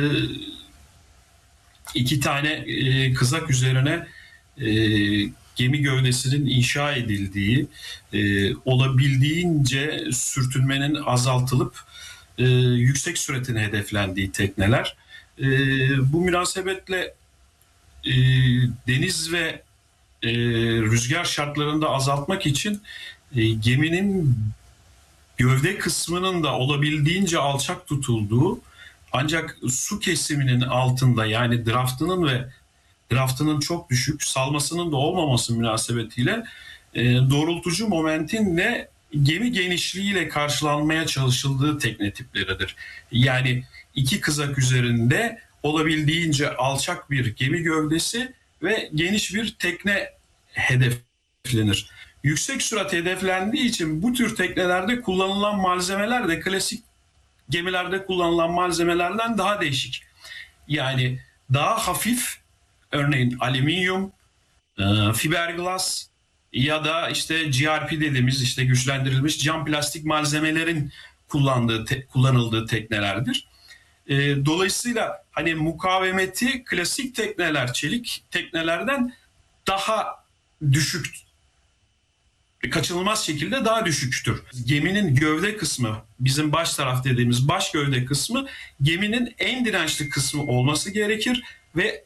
iki tane kızak üzerine gemi gövdesinin inşa edildiği, olabildiğince sürtünmenin azaltılıp yüksek süratin hedeflendiği tekneler. Bu münasebetle deniz ve E, rüzgar şartlarını da azaltmak için e, geminin gövde kısmının da olabildiğince alçak tutulduğu ancak su kesiminin altında yani draftının ve draftının çok düşük salmasının da olmaması münasebetiyle e, doğrultucu momentinle gemi genişliğiyle karşılanmaya çalışıldığı tekne tipleridir. Yani iki kızak üzerinde olabildiğince alçak bir gemi gövdesi ve geniş bir tekne hedeflenir. Yüksek sürat hedeflendiği için bu tür teknelerde kullanılan malzemeler de klasik gemilerde kullanılan malzemelerden daha değişik. Yani daha hafif, örneğin alüminyum, fiberglass ya da işte G R P dediğimiz işte güçlendirilmiş cam plastik malzemelerin kullandığı te- kullanıldığı teknelerdir. E, dolayısıyla hani mukavemeti klasik tekneler, çelik teknelerden daha düşük, kaçınılmaz şekilde daha düşüktür. Geminin gövde kısmı, bizim baş taraf dediğimiz baş gövde kısmı geminin en dirençli kısmı olması gerekir ve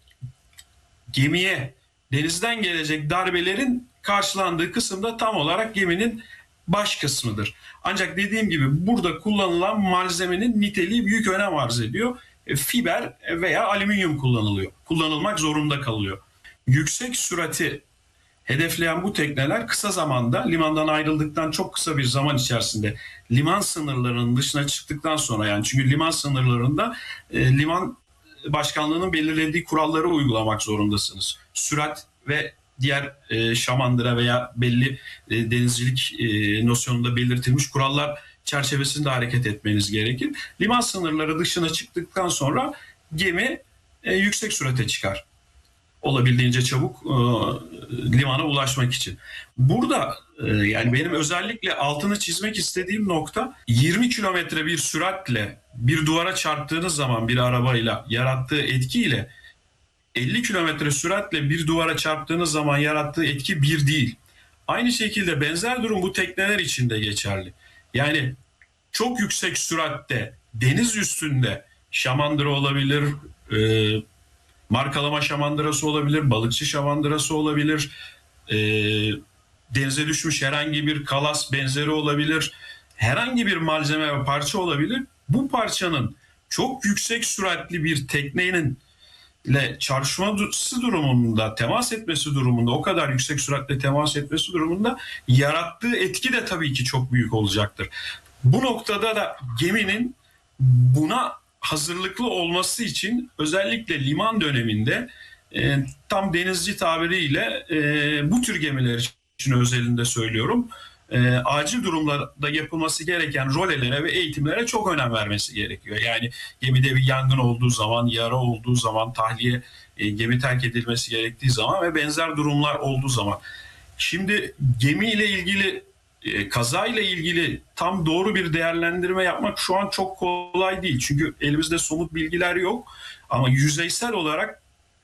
gemiye denizden gelecek darbelerin karşılandığı kısım da tam olarak geminin baş kısmıdır. Ancak dediğim gibi burada kullanılan malzemenin niteliği büyük önem arz ediyor. E, fiber veya alüminyum kullanılıyor. Kullanılmak zorunda kalıyor. Yüksek sürati hedefleyen bu tekneler kısa zamanda limandan ayrıldıktan çok kısa bir zaman içerisinde liman sınırlarının dışına çıktıktan sonra, yani çünkü liman sınırlarında e, liman başkanlığının belirlediği kuralları uygulamak zorundasınız. Sürat ve diğer e, şamandıra veya belli e, denizcilik e, nosyonunda belirtilmiş kurallar çerçevesinde hareket etmeniz gerekir. Liman sınırları dışına çıktıktan sonra gemi e, yüksek sürate çıkar. Olabildiğince çabuk e, limana ulaşmak için. Burada e, yani benim özellikle altını çizmek istediğim nokta, yirmi kilometre bir süratle bir duvara çarptığınız zaman bir arabayla yarattığı etkiyle elli kilometre süratle bir duvara çarptığınız zaman yarattığı etki bir değil. Aynı şekilde benzer durum bu tekneler için de geçerli. Yani çok yüksek süratte deniz üstünde şamandıra olabilir, e, markalama şamandırası olabilir, balıkçı şamandırası olabilir, e, denize düşmüş herhangi bir kalas benzeri olabilir, herhangi bir malzeme ve parça olabilir. Bu parçanın çok yüksek süratli bir teknenin ile çarpışması durumunda, temas etmesi durumunda, o kadar yüksek süratle temas etmesi durumunda yarattığı etki de tabii ki çok büyük olacaktır. Bu noktada da geminin buna hazırlıklı olması için özellikle liman döneminde e, tam denizci tabiriyle e, bu tür gemiler için özelinde söylüyorum, e, acil durumlarda yapılması gereken rolelere ve eğitimlere çok önem vermesi gerekiyor. Yani gemide bir yangın olduğu zaman, yara olduğu zaman, tahliye, e, gemi terk edilmesi gerektiği zaman ve benzer durumlar olduğu zaman. Şimdi gemiyle ilgili, e, kazayla ilgili tam doğru bir değerlendirme yapmak şu an çok kolay değil. Çünkü elimizde somut bilgiler yok ama yüzeysel olarak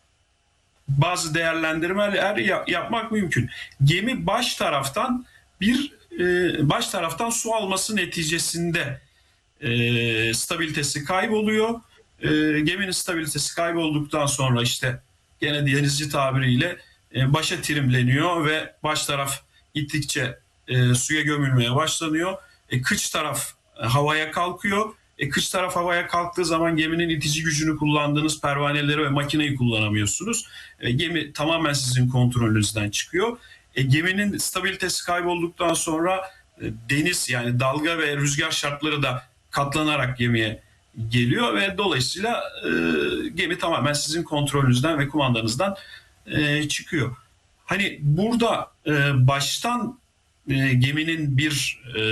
bazı değerlendirmeler yapmak mümkün. Gemi baş taraftan bir e, baş taraftan su alması neticesinde e, stabilitesi kayboluyor. E, geminin stabilitesi kaybolduktan sonra işte gene denizci tabiriyle e, başa trimleniyor ve baş taraf gittikçe e, suya gömülmeye başlanıyor. E, kıç taraf e, havaya kalkıyor. E, kıç taraf havaya kalktığı zaman geminin itici gücünü kullandığınız pervaneleri ve makineyi kullanamıyorsunuz. E, gemi tamamen sizin kontrolünüzden çıkıyor. E, geminin stabilitesi kaybolduktan sonra e, deniz, yani dalga ve rüzgar şartları da katlanarak gemiye geliyor ve dolayısıyla e, gemi tamamen sizin kontrolünüzden ve kumandanızdan e, çıkıyor. Hani burada e, baştan e, geminin bir e,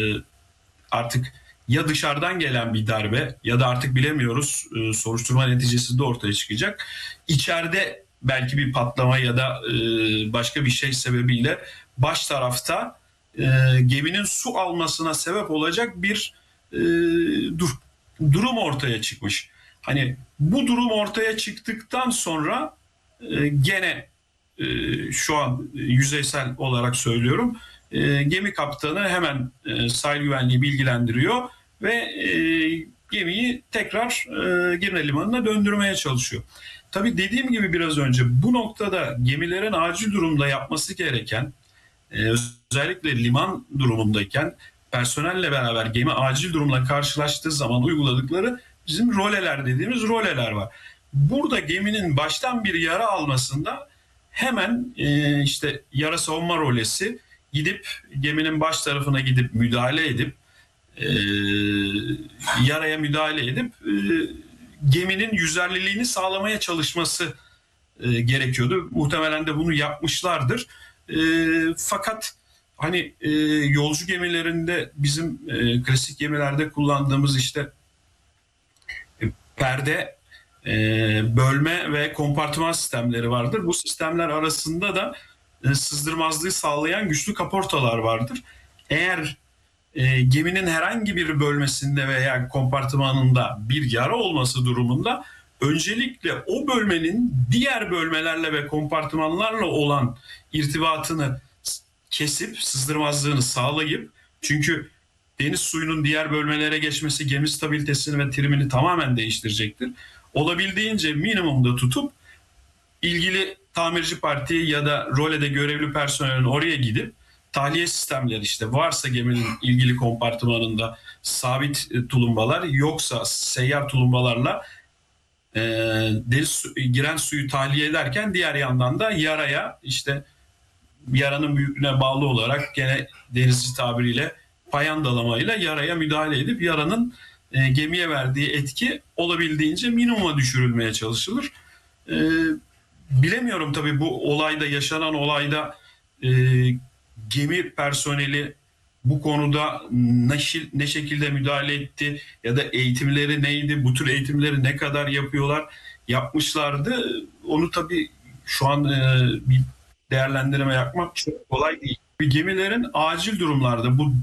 artık ya dışarıdan gelen bir darbe ya da artık bilemiyoruz, e, soruşturma neticesinde ortaya çıkacak. İçeride belki bir patlama ya da e, başka bir şey sebebiyle baş tarafta e, geminin su almasına sebep olacak bir e, dur, durum ortaya çıkmış. Hani bu durum ortaya çıktıktan sonra e, gene e, şu an yüzeysel olarak söylüyorum, e, gemi kaptanı hemen e, sahil güvenliği bilgilendiriyor ve e, gemiyi tekrar e, Girne Limanı'na döndürmeye çalışıyor. Tabii dediğim gibi biraz önce bu noktada gemilerin acil durumda yapması gereken, e, özellikle liman durumundayken personelle beraber gemi acil durumla karşılaştığı zaman uyguladıkları bizim roleler dediğimiz roleler var. Burada geminin baştan bir yara almasında hemen e, işte yara savunma rolesi gidip geminin baş tarafına gidip müdahale edip e, yaraya müdahale edip e, geminin yüzerliliğini sağlamaya çalışması e, gerekiyordu. Muhtemelen de bunu yapmışlardır. E, fakat hani e, yolcu gemilerinde bizim e, klasik gemilerde kullandığımız işte e, perde, e, bölme ve kompartıman sistemleri vardır. Bu sistemler arasında da e, sızdırmazlığı sağlayan güçlü kaportalar vardır. Eğer e, geminin herhangi bir bölmesinde veya kompartımanında bir yara olması durumunda öncelikle o bölmenin diğer bölmelerle ve kompartımanlarla olan irtibatını kesip sızdırmazlığını sağlayıp, çünkü deniz suyunun diğer bölmelere geçmesi gemi stabilitesini ve trimini tamamen değiştirecektir. Olabildiğince minimumda tutup ilgili tamirci parti ya da rolede görevli personelin oraya gidip tahliye sistemleri, işte varsa geminin ilgili kompartımanında sabit tulumbalar, yoksa seyyar tulumbalarla e, deniz su, giren suyu tahliye ederken diğer yandan da yaraya, işte yaranın büyüklüğüne bağlı olarak gene denizci tabiriyle payandalamayla yaraya müdahale edip yaranın e, gemiye verdiği etki olabildiğince minimuma düşürülmeye çalışılır. E, bilemiyorum tabii bu olayda, yaşanan olayda e, gemi personeli bu konuda ne, ne şekilde müdahale etti ya da eğitimleri neydi, bu tür eğitimleri ne kadar yapıyorlar, yapmışlardı. Onu tabii şu an e, bir değerlendirme yapmak çok kolay değil. Bir gemilerin acil durumlarda bu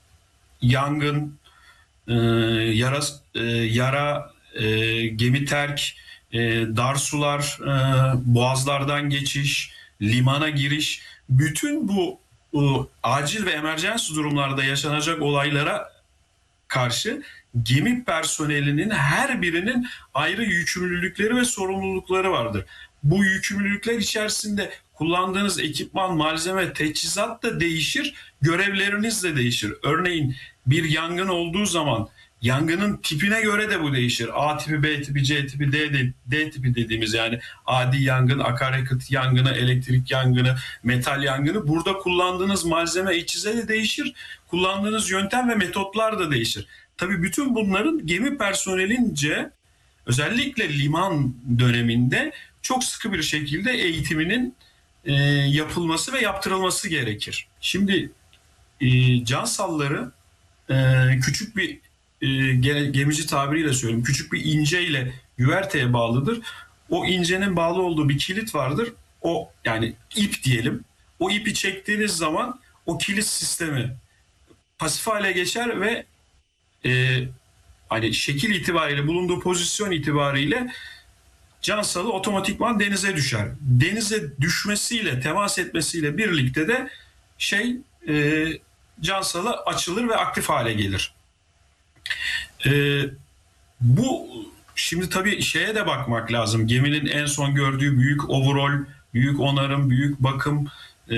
yangın, e, yara, e, yara e, gemi terk, e, dar sular, e, boğazlardan geçiş, limana giriş, bütün bu e, acil ve emergency durumlarda yaşanacak olaylara karşı gemi personelinin her birinin ayrı yükümlülükleri ve sorumlulukları vardır. Bu yükümlülükler içerisinde kullandığınız ekipman, malzeme, teçhizat da değişir, görevleriniz de değişir. Örneğin bir yangın olduğu zaman yangının tipine göre de bu değişir. A tipi, B tipi, C tipi, D, D, D tipi dediğimiz, yani adi yangın, akaryakıt yangını, elektrik yangını, metal yangını. Burada kullandığınız malzeme, içize de değişir. Kullandığınız yöntem ve metotlar da değişir. Tabii bütün bunların gemi personelince, özellikle liman döneminde çok sıkı bir şekilde eğitiminin e, yapılması ve yaptırılması gerekir. Şimdi e, cansalları e, küçük bir e, gemici tabiriyle söyleyeyim, küçük bir inceyle güverteye bağlıdır. O incenin bağlı olduğu bir kilit vardır. O, yani ip diyelim. O ipi çektiğiniz zaman o kilit sistemi pasif hale geçer ve e, hani şekil itibariyle, bulunduğu pozisyon itibariyle cansalı otomatikman denize düşer. Denize düşmesiyle, temas etmesiyle birlikte de şey e, cansalı açılır ve aktif hale gelir. E, bu şimdi tabii şeye de bakmak lazım. Geminin en son gördüğü büyük overall, büyük onarım, büyük bakım, e,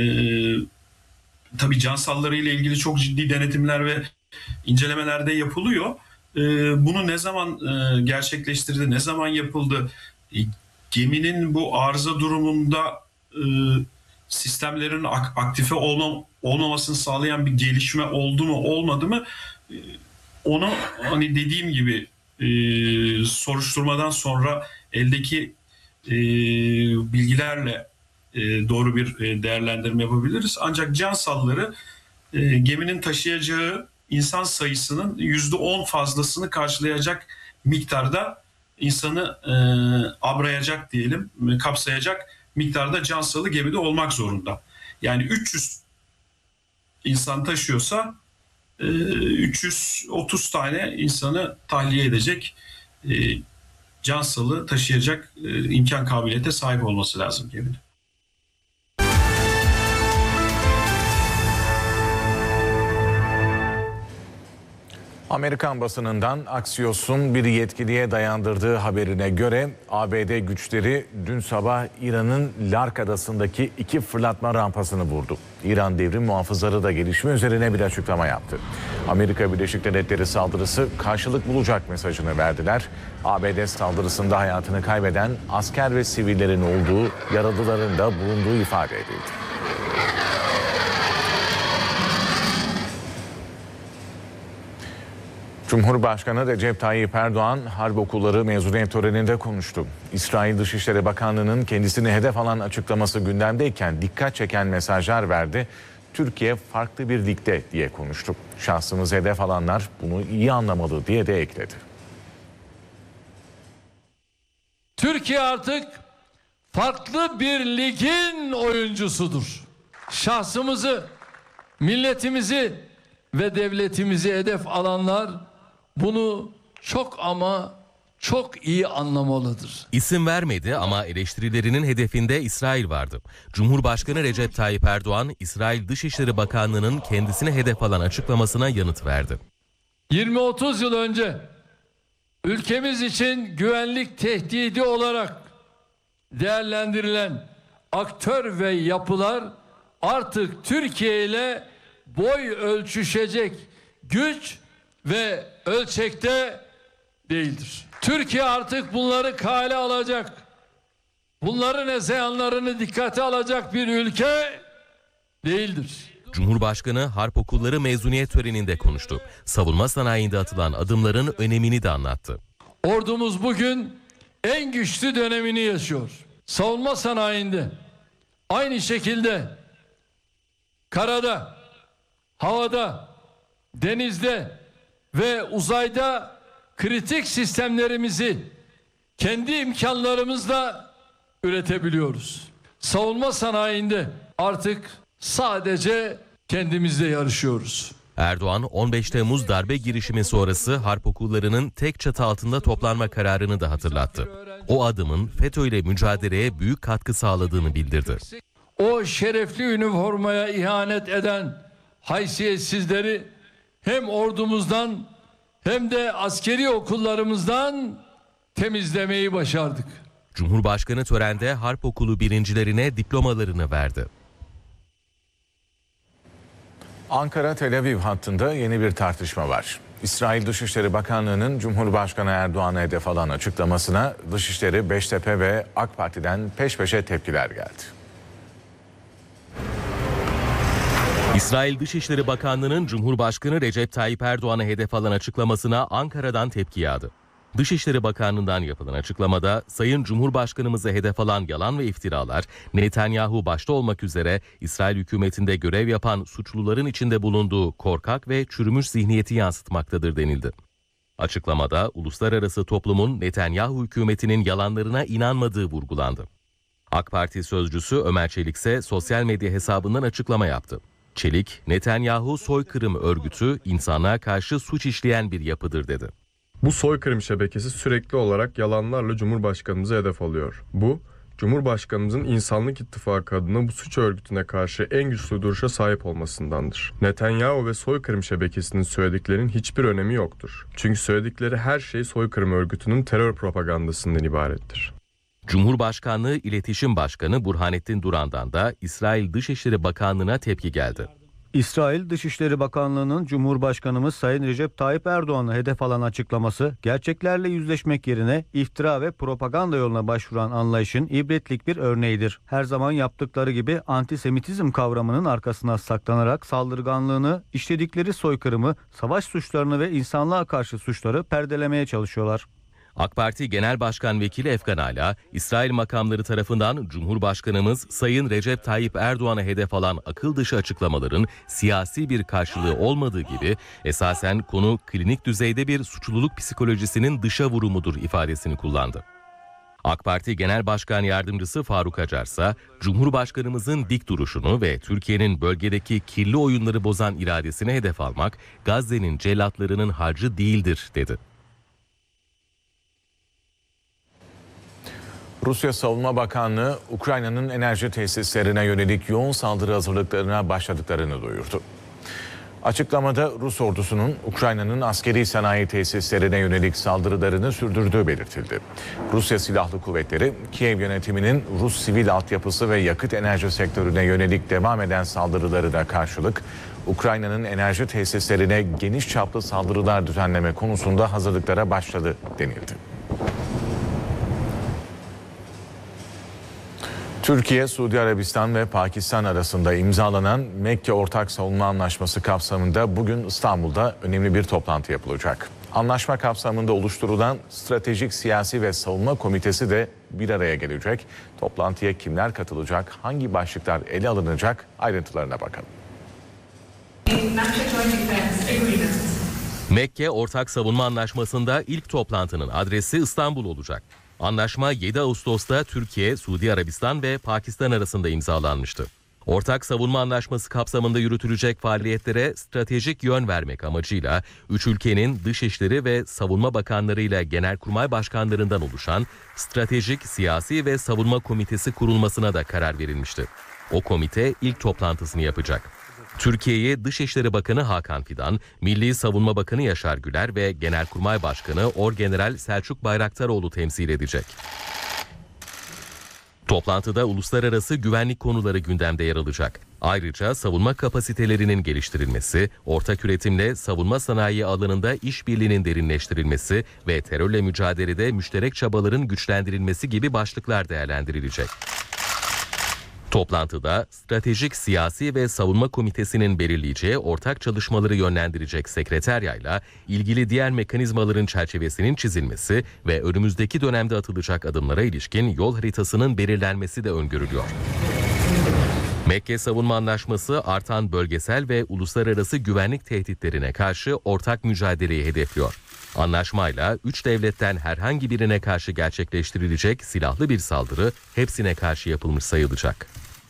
tabii cansalları ile ilgili çok ciddi denetimler ve incelemeler de yapılıyor. E, bunu ne zaman e, gerçekleştirdi, ne zaman yapıldı? E, geminin bu arıza durumunda e, sistemlerin ak- aktife olma, olmamasını sağlayan bir gelişme oldu mu, olmadı mı? E, onu hani dediğim gibi e, soruşturmadan sonra eldeki e, bilgilerle e, doğru bir e, değerlendirme yapabiliriz. Ancak cansalları e, geminin taşıyacağı insan sayısının yüzde on fazlasını karşılayacak miktarda, insanı e, abrayacak diyelim, kapsayacak miktarda cansalı gemide olmak zorunda. Yani üç yüz insan taşıyorsa e, üç yüz otuz tane insanı tahliye edecek, e, cansalı taşıyacak e, imkan kabiliyete sahip olması lazım gemide. Amerikan basınından Axios'un bir yetkiliye dayandırdığı haberine göre A B D güçleri dün sabah İran'ın Lark Adası'ndaki iki fırlatma rampasını vurdu. İran devrim muhafızları da gelişme üzerine bir açıklama yaptı. Amerika Birleşik Devletleri saldırısı karşılık bulacak mesajını verdiler. A B D saldırısında hayatını kaybeden asker ve sivillerin olduğu, yaralıların da bulunduğu ifade edildi. Cumhurbaşkanı Recep Tayyip Erdoğan harp okulları mezuniyet töreninde konuştu. İsrail Dışişleri Bakanlığı'nın kendisini hedef alan açıklaması gündemdeyken dikkat çeken mesajlar verdi. Türkiye farklı bir ligde diye konuştu. Şahsımız hedef alanlar bunu iyi anlamalı diye de ekledi. Türkiye artık farklı bir ligin oyuncusudur. Şahsımızı, milletimizi ve devletimizi hedef alanlar bunu çok ama çok iyi anlamalıdır. İsim vermedi ama eleştirilerinin hedefinde İsrail vardı. Cumhurbaşkanı Recep Tayyip Erdoğan, İsrail Dışişleri Bakanlığı'nın kendisine hedef alan açıklamasına yanıt verdi. yirmi otuz yıl önce ülkemiz için güvenlik tehdidi olarak değerlendirilen aktör ve yapılar artık Türkiye ile boy ölçüşecek güç ve ölçekte değildir. Türkiye artık bunları kale alacak, bunların hezeyanlarını dikkate alacak bir ülke değildir. Cumhurbaşkanı harp okulları mezuniyet töreninde konuştu. Savunma sanayinde atılan adımların önemini de anlattı. Ordumuz bugün en güçlü dönemini yaşıyor. Savunma sanayinde aynı şekilde karada, havada, denizde ve uzayda kritik sistemlerimizi kendi imkanlarımızla üretebiliyoruz. Savunma sanayinde artık sadece kendimizle yarışıyoruz. Erdoğan on beş Temmuz darbe girişimi sonrası harp okullarının tek çatı altında toplanma kararını da hatırlattı. O adımın FETÖ ile mücadeleye büyük katkı sağladığını bildirdi. O şerefli üniformaya ihanet eden haysiyetsizleri hem ordumuzdan hem de askeri okullarımızdan temizlemeyi başardık. Cumhurbaşkanı törende harp okulu birincilerine diplomalarını verdi. Ankara-Tel Aviv hattında yeni bir tartışma var. İsrail Dışişleri Bakanlığı'nın Cumhurbaşkanı Erdoğan'a hedef alan açıklamasına Dışişleri, Beştepe ve AK Parti'den peş peşe tepkiler geldi. İsrail Dışişleri Bakanlığı'nın Cumhurbaşkanı Recep Tayyip Erdoğan'a hedef alan açıklamasına Ankara'dan tepki yağdı. Dışişleri Bakanlığı'ndan yapılan açıklamada Sayın Cumhurbaşkanımıza hedef alan yalan ve iftiralar Netanyahu başta olmak üzere İsrail hükümetinde görev yapan suçluların içinde bulunduğu korkak ve çürümüş zihniyeti yansıtmaktadır denildi. Açıklamada uluslararası toplumun Netanyahu hükümetinin yalanlarına inanmadığı vurgulandı. AK Parti sözcüsü Ömer Çelik ise sosyal medya hesabından açıklama yaptı. Çelik, Netanyahu soykırım örgütü insanlığa karşı suç işleyen bir yapıdır dedi. Bu soykırım şebekesi sürekli olarak yalanlarla Cumhurbaşkanımıza hedef alıyor. Bu, Cumhurbaşkanımızın İnsanlık İttifakı adına bu suç örgütüne karşı en güçlü duruşa sahip olmasındandır. Netanyahu ve soykırım şebekesinin söylediklerinin hiçbir önemi yoktur. Çünkü söyledikleri her şey soykırım örgütünün terör propagandasından ibarettir. Cumhurbaşkanlığı İletişim Başkanı Burhanettin Duran'dan da İsrail Dışişleri Bakanlığı'na tepki geldi. İsrail Dışişleri Bakanlığı'nın Cumhurbaşkanımız Sayın Recep Tayyip Erdoğan'ı hedef alan açıklaması, gerçeklerle yüzleşmek yerine iftira ve propaganda yoluna başvuran anlayışın ibretlik bir örneğidir. Her zaman yaptıkları gibi antisemitizm kavramının arkasına saklanarak saldırganlığını, işledikleri soykırımı, savaş suçlarını ve insanlığa karşı suçları perdelemeye çalışıyorlar. AK Parti Genel Başkan Vekili Efkan Ala, İsrail makamları tarafından Cumhurbaşkanımız Sayın Recep Tayyip Erdoğan'a hedef alan akıl dışı açıklamaların siyasi bir karşılığı olmadığı gibi esasen konu klinik düzeyde bir suçluluk psikolojisinin dışa vurumudur ifadesini kullandı. AK Parti Genel Başkan Yardımcısı Faruk Acar ise Cumhurbaşkanımızın dik duruşunu ve Türkiye'nin bölgedeki kirli oyunları bozan iradesine hedef almak Gazze'nin cellatlarının harcı değildir dedi. Rusya Savunma Bakanlığı, Ukrayna'nın enerji tesislerine yönelik yoğun saldırı hazırlıklarına başladıklarını duyurdu. Açıklamada Rus ordusunun Ukrayna'nın askeri sanayi tesislerine yönelik saldırılarını sürdürdüğü belirtildi. Rusya Silahlı Kuvvetleri, Kiev yönetiminin Rus sivil altyapısı ve yakıt enerji sektörüne yönelik devam eden saldırılarına karşılık, Ukrayna'nın enerji tesislerine geniş çaplı saldırılar düzenleme konusunda hazırlıklara başladı denildi. Türkiye, Suudi Arabistan ve Pakistan arasında imzalanan Mekke Ortak Savunma Anlaşması kapsamında bugün İstanbul'da önemli bir toplantı yapılacak. Anlaşma kapsamında oluşturulan Stratejik Siyasi ve Savunma Komitesi de bir araya gelecek. Toplantıya kimler katılacak, hangi başlıklar ele alınacak ayrıntılarına bakalım. Mekke Ortak Savunma Anlaşması'nda ilk toplantının adresi İstanbul olacak. Anlaşma yedi Ağustos'ta Türkiye, Suudi Arabistan ve Pakistan arasında imzalanmıştı. Ortak savunma anlaşması kapsamında yürütülecek faaliyetlere stratejik yön vermek amacıyla üç ülkenin Dışişleri ve Savunma Bakanlarıyla Genelkurmay Başkanlarından oluşan Stratejik Siyasi ve Savunma Komitesi kurulmasına da karar verilmişti. O komite ilk toplantısını yapacak. Türkiye'yi Dışişleri Bakanı Hakan Fidan, Milli Savunma Bakanı Yaşar Güler ve Genelkurmay Başkanı Orgeneral Selçuk Bayraktaroğlu temsil edecek. Toplantıda uluslararası güvenlik konuları gündemde yer alacak. Ayrıca savunma kapasitelerinin geliştirilmesi, ortak üretimle savunma sanayi alanında işbirliğinin derinleştirilmesi ve terörle mücadelede müşterek çabaların güçlendirilmesi gibi başlıklar değerlendirilecek. Toplantıda Stratejik Siyasi ve Savunma Komitesi'nin belirleyeceği ortak çalışmaları yönlendirecek sekreteryayla ilgili diğer mekanizmaların çerçevesinin çizilmesi ve önümüzdeki dönemde atılacak adımlara ilişkin yol haritasının belirlenmesi de öngörülüyor. Mekke Savunma Anlaşması artan bölgesel ve uluslararası güvenlik tehditlerine karşı ortak mücadeleyi hedefliyor. Anlaşmayla üç devletten herhangi birine karşı gerçekleştirilecek silahlı bir saldırı hepsine karşı yapılmış sayılacak.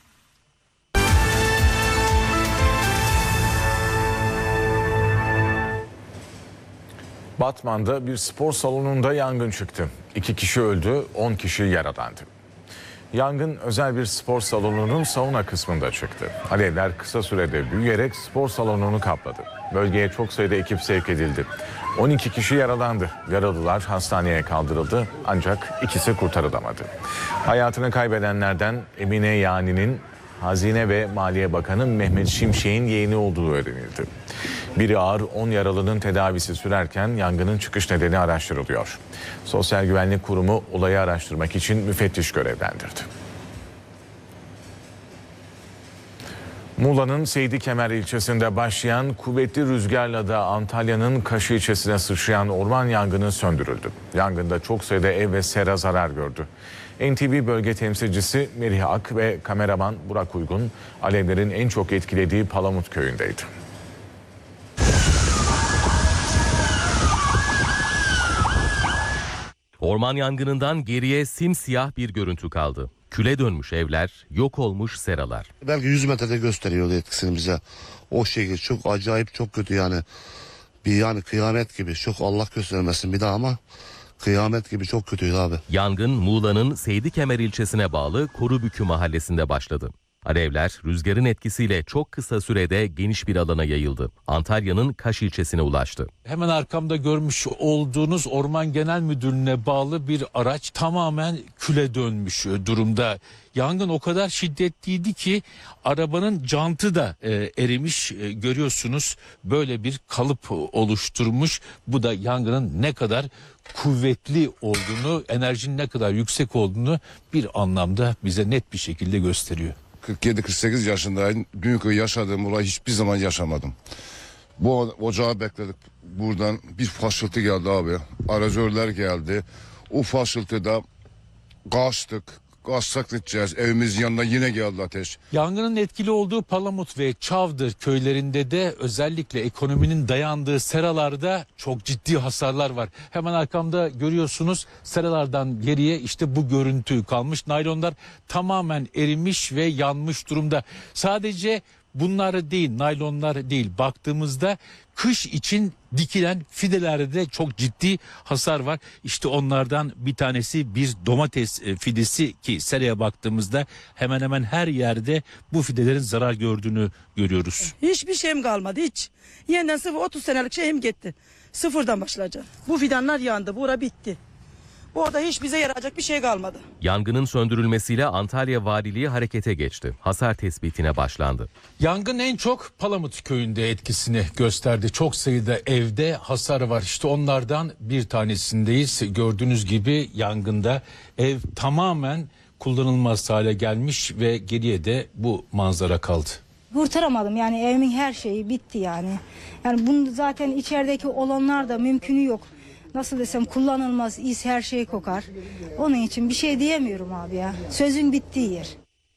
Batman'da bir spor salonunda yangın çıktı. İki kişi öldü, on kişi yaralandı. Yangın özel bir spor salonunun sauna kısmında çıktı. Alevler kısa sürede büyüyerek spor salonunu kapladı. Bölgeye çok sayıda ekip sevk edildi. on iki kişi yaralandı. Yaralılar hastaneye kaldırıldı ancak ikisi kurtarılamadı. Hayatını kaybedenlerden Emine Yani'nin Hazine ve Maliye Bakanı Mehmet Şimşek'in yeğeni olduğu öğrenildi. Biri ağır, on yaralının tedavisi sürerken yangının çıkış nedeni araştırılıyor. Sosyal Güvenlik Kurumu olayı araştırmak için müfettiş görevlendirdi. Muğla'nın Seydi Kemer ilçesinde başlayan kuvvetli rüzgarla da Antalya'nın Kaşı ilçesine sıçrayan orman yangını söndürüldü. Yangında çok sayıda ev ve sera zarar gördü. N T V bölge temsilcisi Merih Ak ve kameraman Burak Uygun alevlerin en çok etkilediği Palamut köyündeydi. Orman yangınından geriye simsiyah bir görüntü kaldı. Küle dönmüş evler, yok olmuş seralar. Belki yüz metrede gösteriyordu etkisini bize. O şekilde çok acayip, çok kötü yani. Bir yani kıyamet gibi. Çok Allah göstermesin bir daha ama kıyamet gibi çok kötüydü abi. Yangın Muğla'nın Seydi Kemer ilçesine bağlı Korubükü mahallesinde başladı. Alevler rüzgarın etkisiyle çok kısa sürede geniş bir alana yayıldı. Antalya'nın Kaş ilçesine ulaştı. Hemen arkamda görmüş olduğunuz Orman Genel Müdürlüğü'ne bağlı bir araç tamamen küle dönmüş durumda. Yangın o kadar şiddetliydi ki arabanın jantı da e, erimiş. E, görüyorsunuz böyle bir kalıp oluşturmuş. Bu da yangının ne kadar kuvvetli olduğunu, enerjinin ne kadar yüksek olduğunu bir anlamda bize net bir şekilde gösteriyor. kırk yedi kırk sekiz yaşındayım. Dünkü yaşadığım olayı hiçbir zaman yaşamadım. Bu ocağı bekledik. Buradan bir faşıltı geldi abi. Arazörler geldi. O faşıltıda kaçtık. Kaçsak gideceğiz. Evimizin yanına yine geldi ateş. Yangının etkili olduğu Palamut ve Çavdır köylerinde de özellikle ekonominin dayandığı seralarda çok ciddi hasarlar var. Hemen arkamda görüyorsunuz seralardan geriye işte bu görüntü kalmış. Naylonlar tamamen erimiş ve yanmış durumda. Sadece bunlar değil, naylonlar değil, baktığımızda kış için dikilen fidelerde de çok ciddi hasar var. İşte onlardan bir tanesi bir domates fidesi ki seraya baktığımızda hemen hemen her yerde bu fidelerin zarar gördüğünü görüyoruz. Hiçbir şeyim kalmadı hiç. Yeniden sıfır otuz senelik şeyim gitti. Sıfırdan başlayacağım. Bu fidanlar yandı, bura bitti. Orada hiç bize yarayacak bir şey kalmadı. Yangının söndürülmesiyle Antalya Valiliği harekete geçti. Hasar tespitine başlandı. Yangın en çok Palamut köyünde etkisini gösterdi. Çok sayıda evde hasar var. İşte onlardan bir tanesindeyiz. Gördüğünüz gibi yangında ev tamamen kullanılmaz hale gelmiş ve geriye de bu manzara kaldı. Kurtaramadım yani evimin her şeyi bitti yani. Yani bunu zaten içerideki olanlar da mümkünü yok. Nasıl desem kullanılmaz, is her şey kokar. Onun için bir şey diyemiyorum abi ya. Sözün bittiği yer.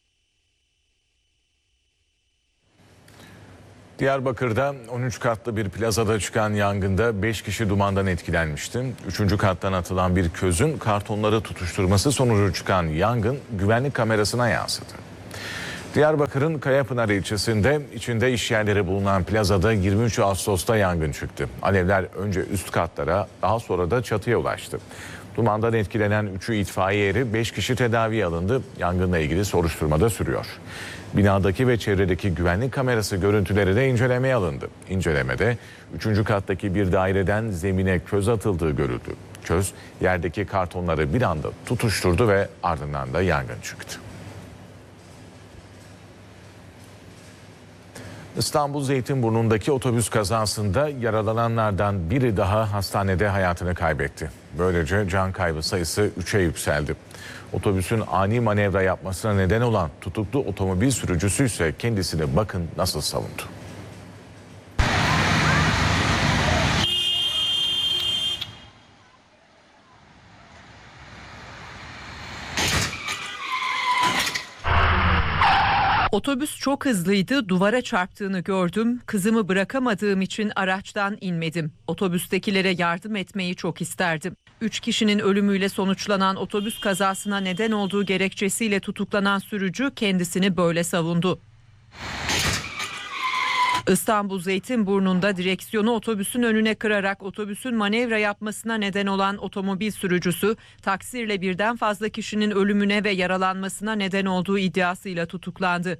Diyarbakır'da on üç katlı bir plazada çıkan yangında beş kişi dumandan etkilenmişti. üçüncü kattan atılan bir közün kartonları tutuşturması sonucu çıkan yangın güvenlik kamerasına yansıdı. Diyarbakır'ın Kayapınar ilçesinde içinde iş yerleri bulunan plazada yirmi üç Ağustos'ta yangın çıktı. Alevler önce üst katlara, daha sonra da çatıya ulaştı. Dumandan etkilenen üçü itfaiye eri, beş kişi tedaviye alındı. Yangınla ilgili soruşturma da sürüyor. Binadaki ve çevredeki güvenlik kamerası görüntüleri de incelemeye alındı. İncelemede üçüncü kattaki bir daireden zemine köz atıldığı görüldü. Köz yerdeki kartonları bir anda tutuşturdu ve ardından da yangın çıktı. İstanbul Zeytinburnu'ndaki otobüs kazasında yaralananlardan biri daha hastanede hayatını kaybetti. Böylece can kaybı sayısı üçe yükseldi. Otobüsün ani manevra yapmasına neden olan tutuklu otomobil sürücüsü ise kendisini bakın nasıl savundu. Otobüs çok hızlıydı, duvara çarptığını gördüm. Kızımı bırakamadığım için araçtan inmedim. Otobüstekilere yardım etmeyi çok isterdim. Üç kişinin ölümüyle sonuçlanan otobüs kazasına neden olduğu gerekçesiyle tutuklanan sürücü kendisini böyle savundu. İstanbul Zeytinburnu'nda direksiyonu otobüsün önüne kırarak otobüsün manevra yapmasına neden olan otomobil sürücüsü, taksirle birden fazla kişinin ölümüne ve yaralanmasına neden olduğu iddiasıyla tutuklandı.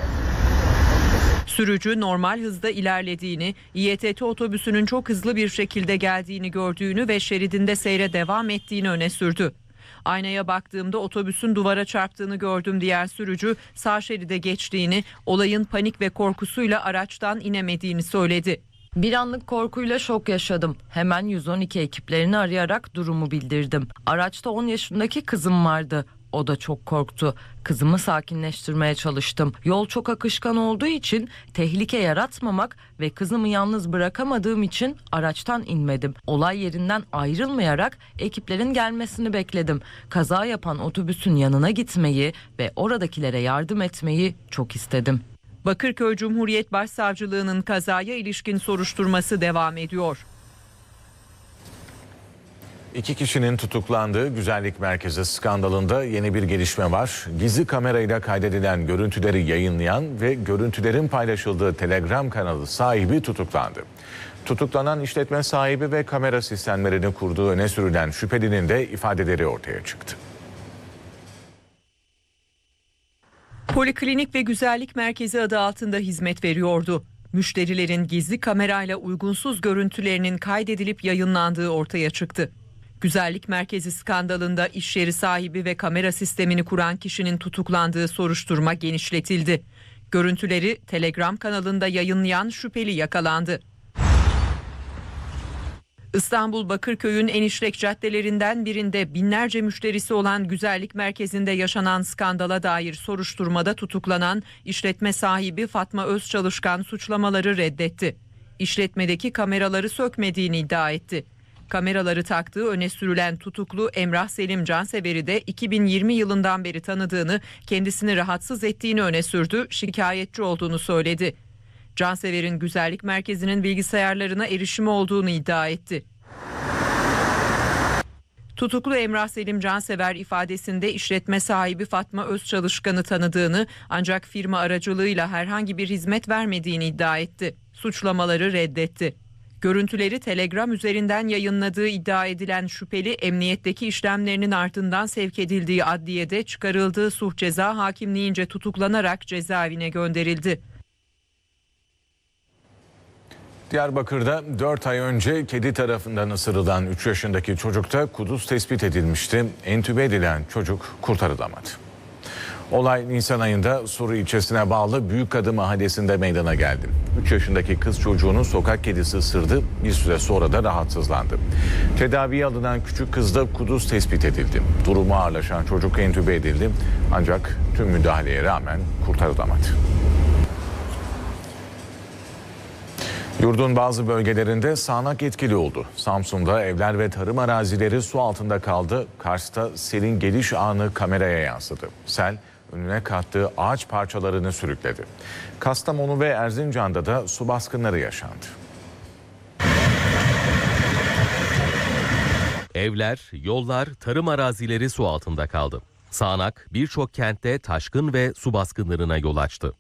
Sürücü normal hızda ilerlediğini, İETT otobüsünün çok hızlı bir şekilde geldiğini gördüğünü ve şeridinde seyre devam ettiğini öne sürdü. Aynaya baktığımda otobüsün duvara çarptığını gördüm diyen sürücü, sağ şeride geçtiğini, olayın panik ve korkusuyla araçtan inemediğini söyledi. Bir anlık korkuyla şok yaşadım. Hemen yüz on iki ekiplerini arayarak durumu bildirdim. Araçta on yaşındaki kızım vardı. O da çok korktu. Kızımı sakinleştirmeye çalıştım. Yol çok akışkan olduğu için tehlike yaratmamak ve kızımı yalnız bırakamadığım için araçtan inmedim. Olay yerinden ayrılmayarak ekiplerin gelmesini bekledim. Kaza yapan otobüsün yanına gitmeyi ve oradakilere yardım etmeyi çok istedim. Bakırköy Cumhuriyet Başsavcılığı'nın kazaya ilişkin soruşturması devam ediyor. İki kişinin tutuklandığı güzellik merkezi skandalında yeni bir gelişme var. Gizli kamerayla kaydedilen görüntüleri yayınlayan ve görüntülerin paylaşıldığı Telegram kanalı sahibi tutuklandı. Tutuklanan işletme sahibi ve kamera sistemlerini kurduğu öne sürülen şüphelinin de ifadeleri ortaya çıktı. Poliklinik ve güzellik merkezi adı altında hizmet veriyordu. Müşterilerin gizli kamerayla uygunsuz görüntülerinin kaydedilip yayınlandığı ortaya çıktı. Güzellik merkezi skandalında iş yeri sahibi ve kamera sistemini kuran kişinin tutuklandığı soruşturma genişletildi. Görüntüleri Telegram kanalında yayınlayan şüpheli yakalandı. İstanbul Bakırköy'ün en işlek caddelerinden birinde binlerce müşterisi olan güzellik merkezinde yaşanan skandala dair soruşturmada tutuklanan işletme sahibi Fatma Özçalışkan suçlamaları reddetti. İşletmedeki kameraları sökmediğini iddia etti. Kameraları taktığı öne sürülen tutuklu Emrah Selim Cansever'i de iki bin yirmi yılından beri tanıdığını, kendisini rahatsız ettiğini öne sürdü, şikayetçi olduğunu söyledi. Cansever'in güzellik merkezinin bilgisayarlarına erişimi olduğunu iddia etti. Tutuklu Emrah Selim Cansever ifadesinde işletme sahibi Fatma Özçalışkan'ı tanıdığını, ancak firma aracılığıyla herhangi bir hizmet vermediğini iddia etti. Suçlamaları reddetti. Görüntüleri Telegram üzerinden yayınladığı iddia edilen şüpheli, emniyetteki işlemlerinin ardından sevk edildiği adliyede çıkarıldığı suç ceza hakimliğince tutuklanarak cezaevine gönderildi. Diyarbakır'da dört ay önce kedi tarafından ısırılan üç yaşındaki çocukta kuduz tespit edilmişti. Entübe edilen çocuk kurtarılamadı. Olay Nisan ayında Suru ilçesine bağlı Büyükkadı mahallesinde meydana geldi. üç yaşındaki kız çocuğunu sokak kedisi ısırdı, bir süre sonra da rahatsızlandı. Tedaviye alınan küçük kızda kuduz tespit edildi. Durumu ağırlaşan çocuk entübe edildi, ancak tüm müdahaleye rağmen kurtarılamadı. Yurdun bazı bölgelerinde sağanak etkili oldu. Samsun'da evler ve tarım arazileri su altında kaldı. Kars'ta selin geliş anı kameraya yansıdı. Sel önüne kattığı ağaç parçalarını sürükledi. Kastamonu ve Erzincan'da da su baskınları yaşandı. Evler, yollar, tarım arazileri su altında kaldı. Sağanak birçok kentte taşkın ve su baskınlarına yol açtı.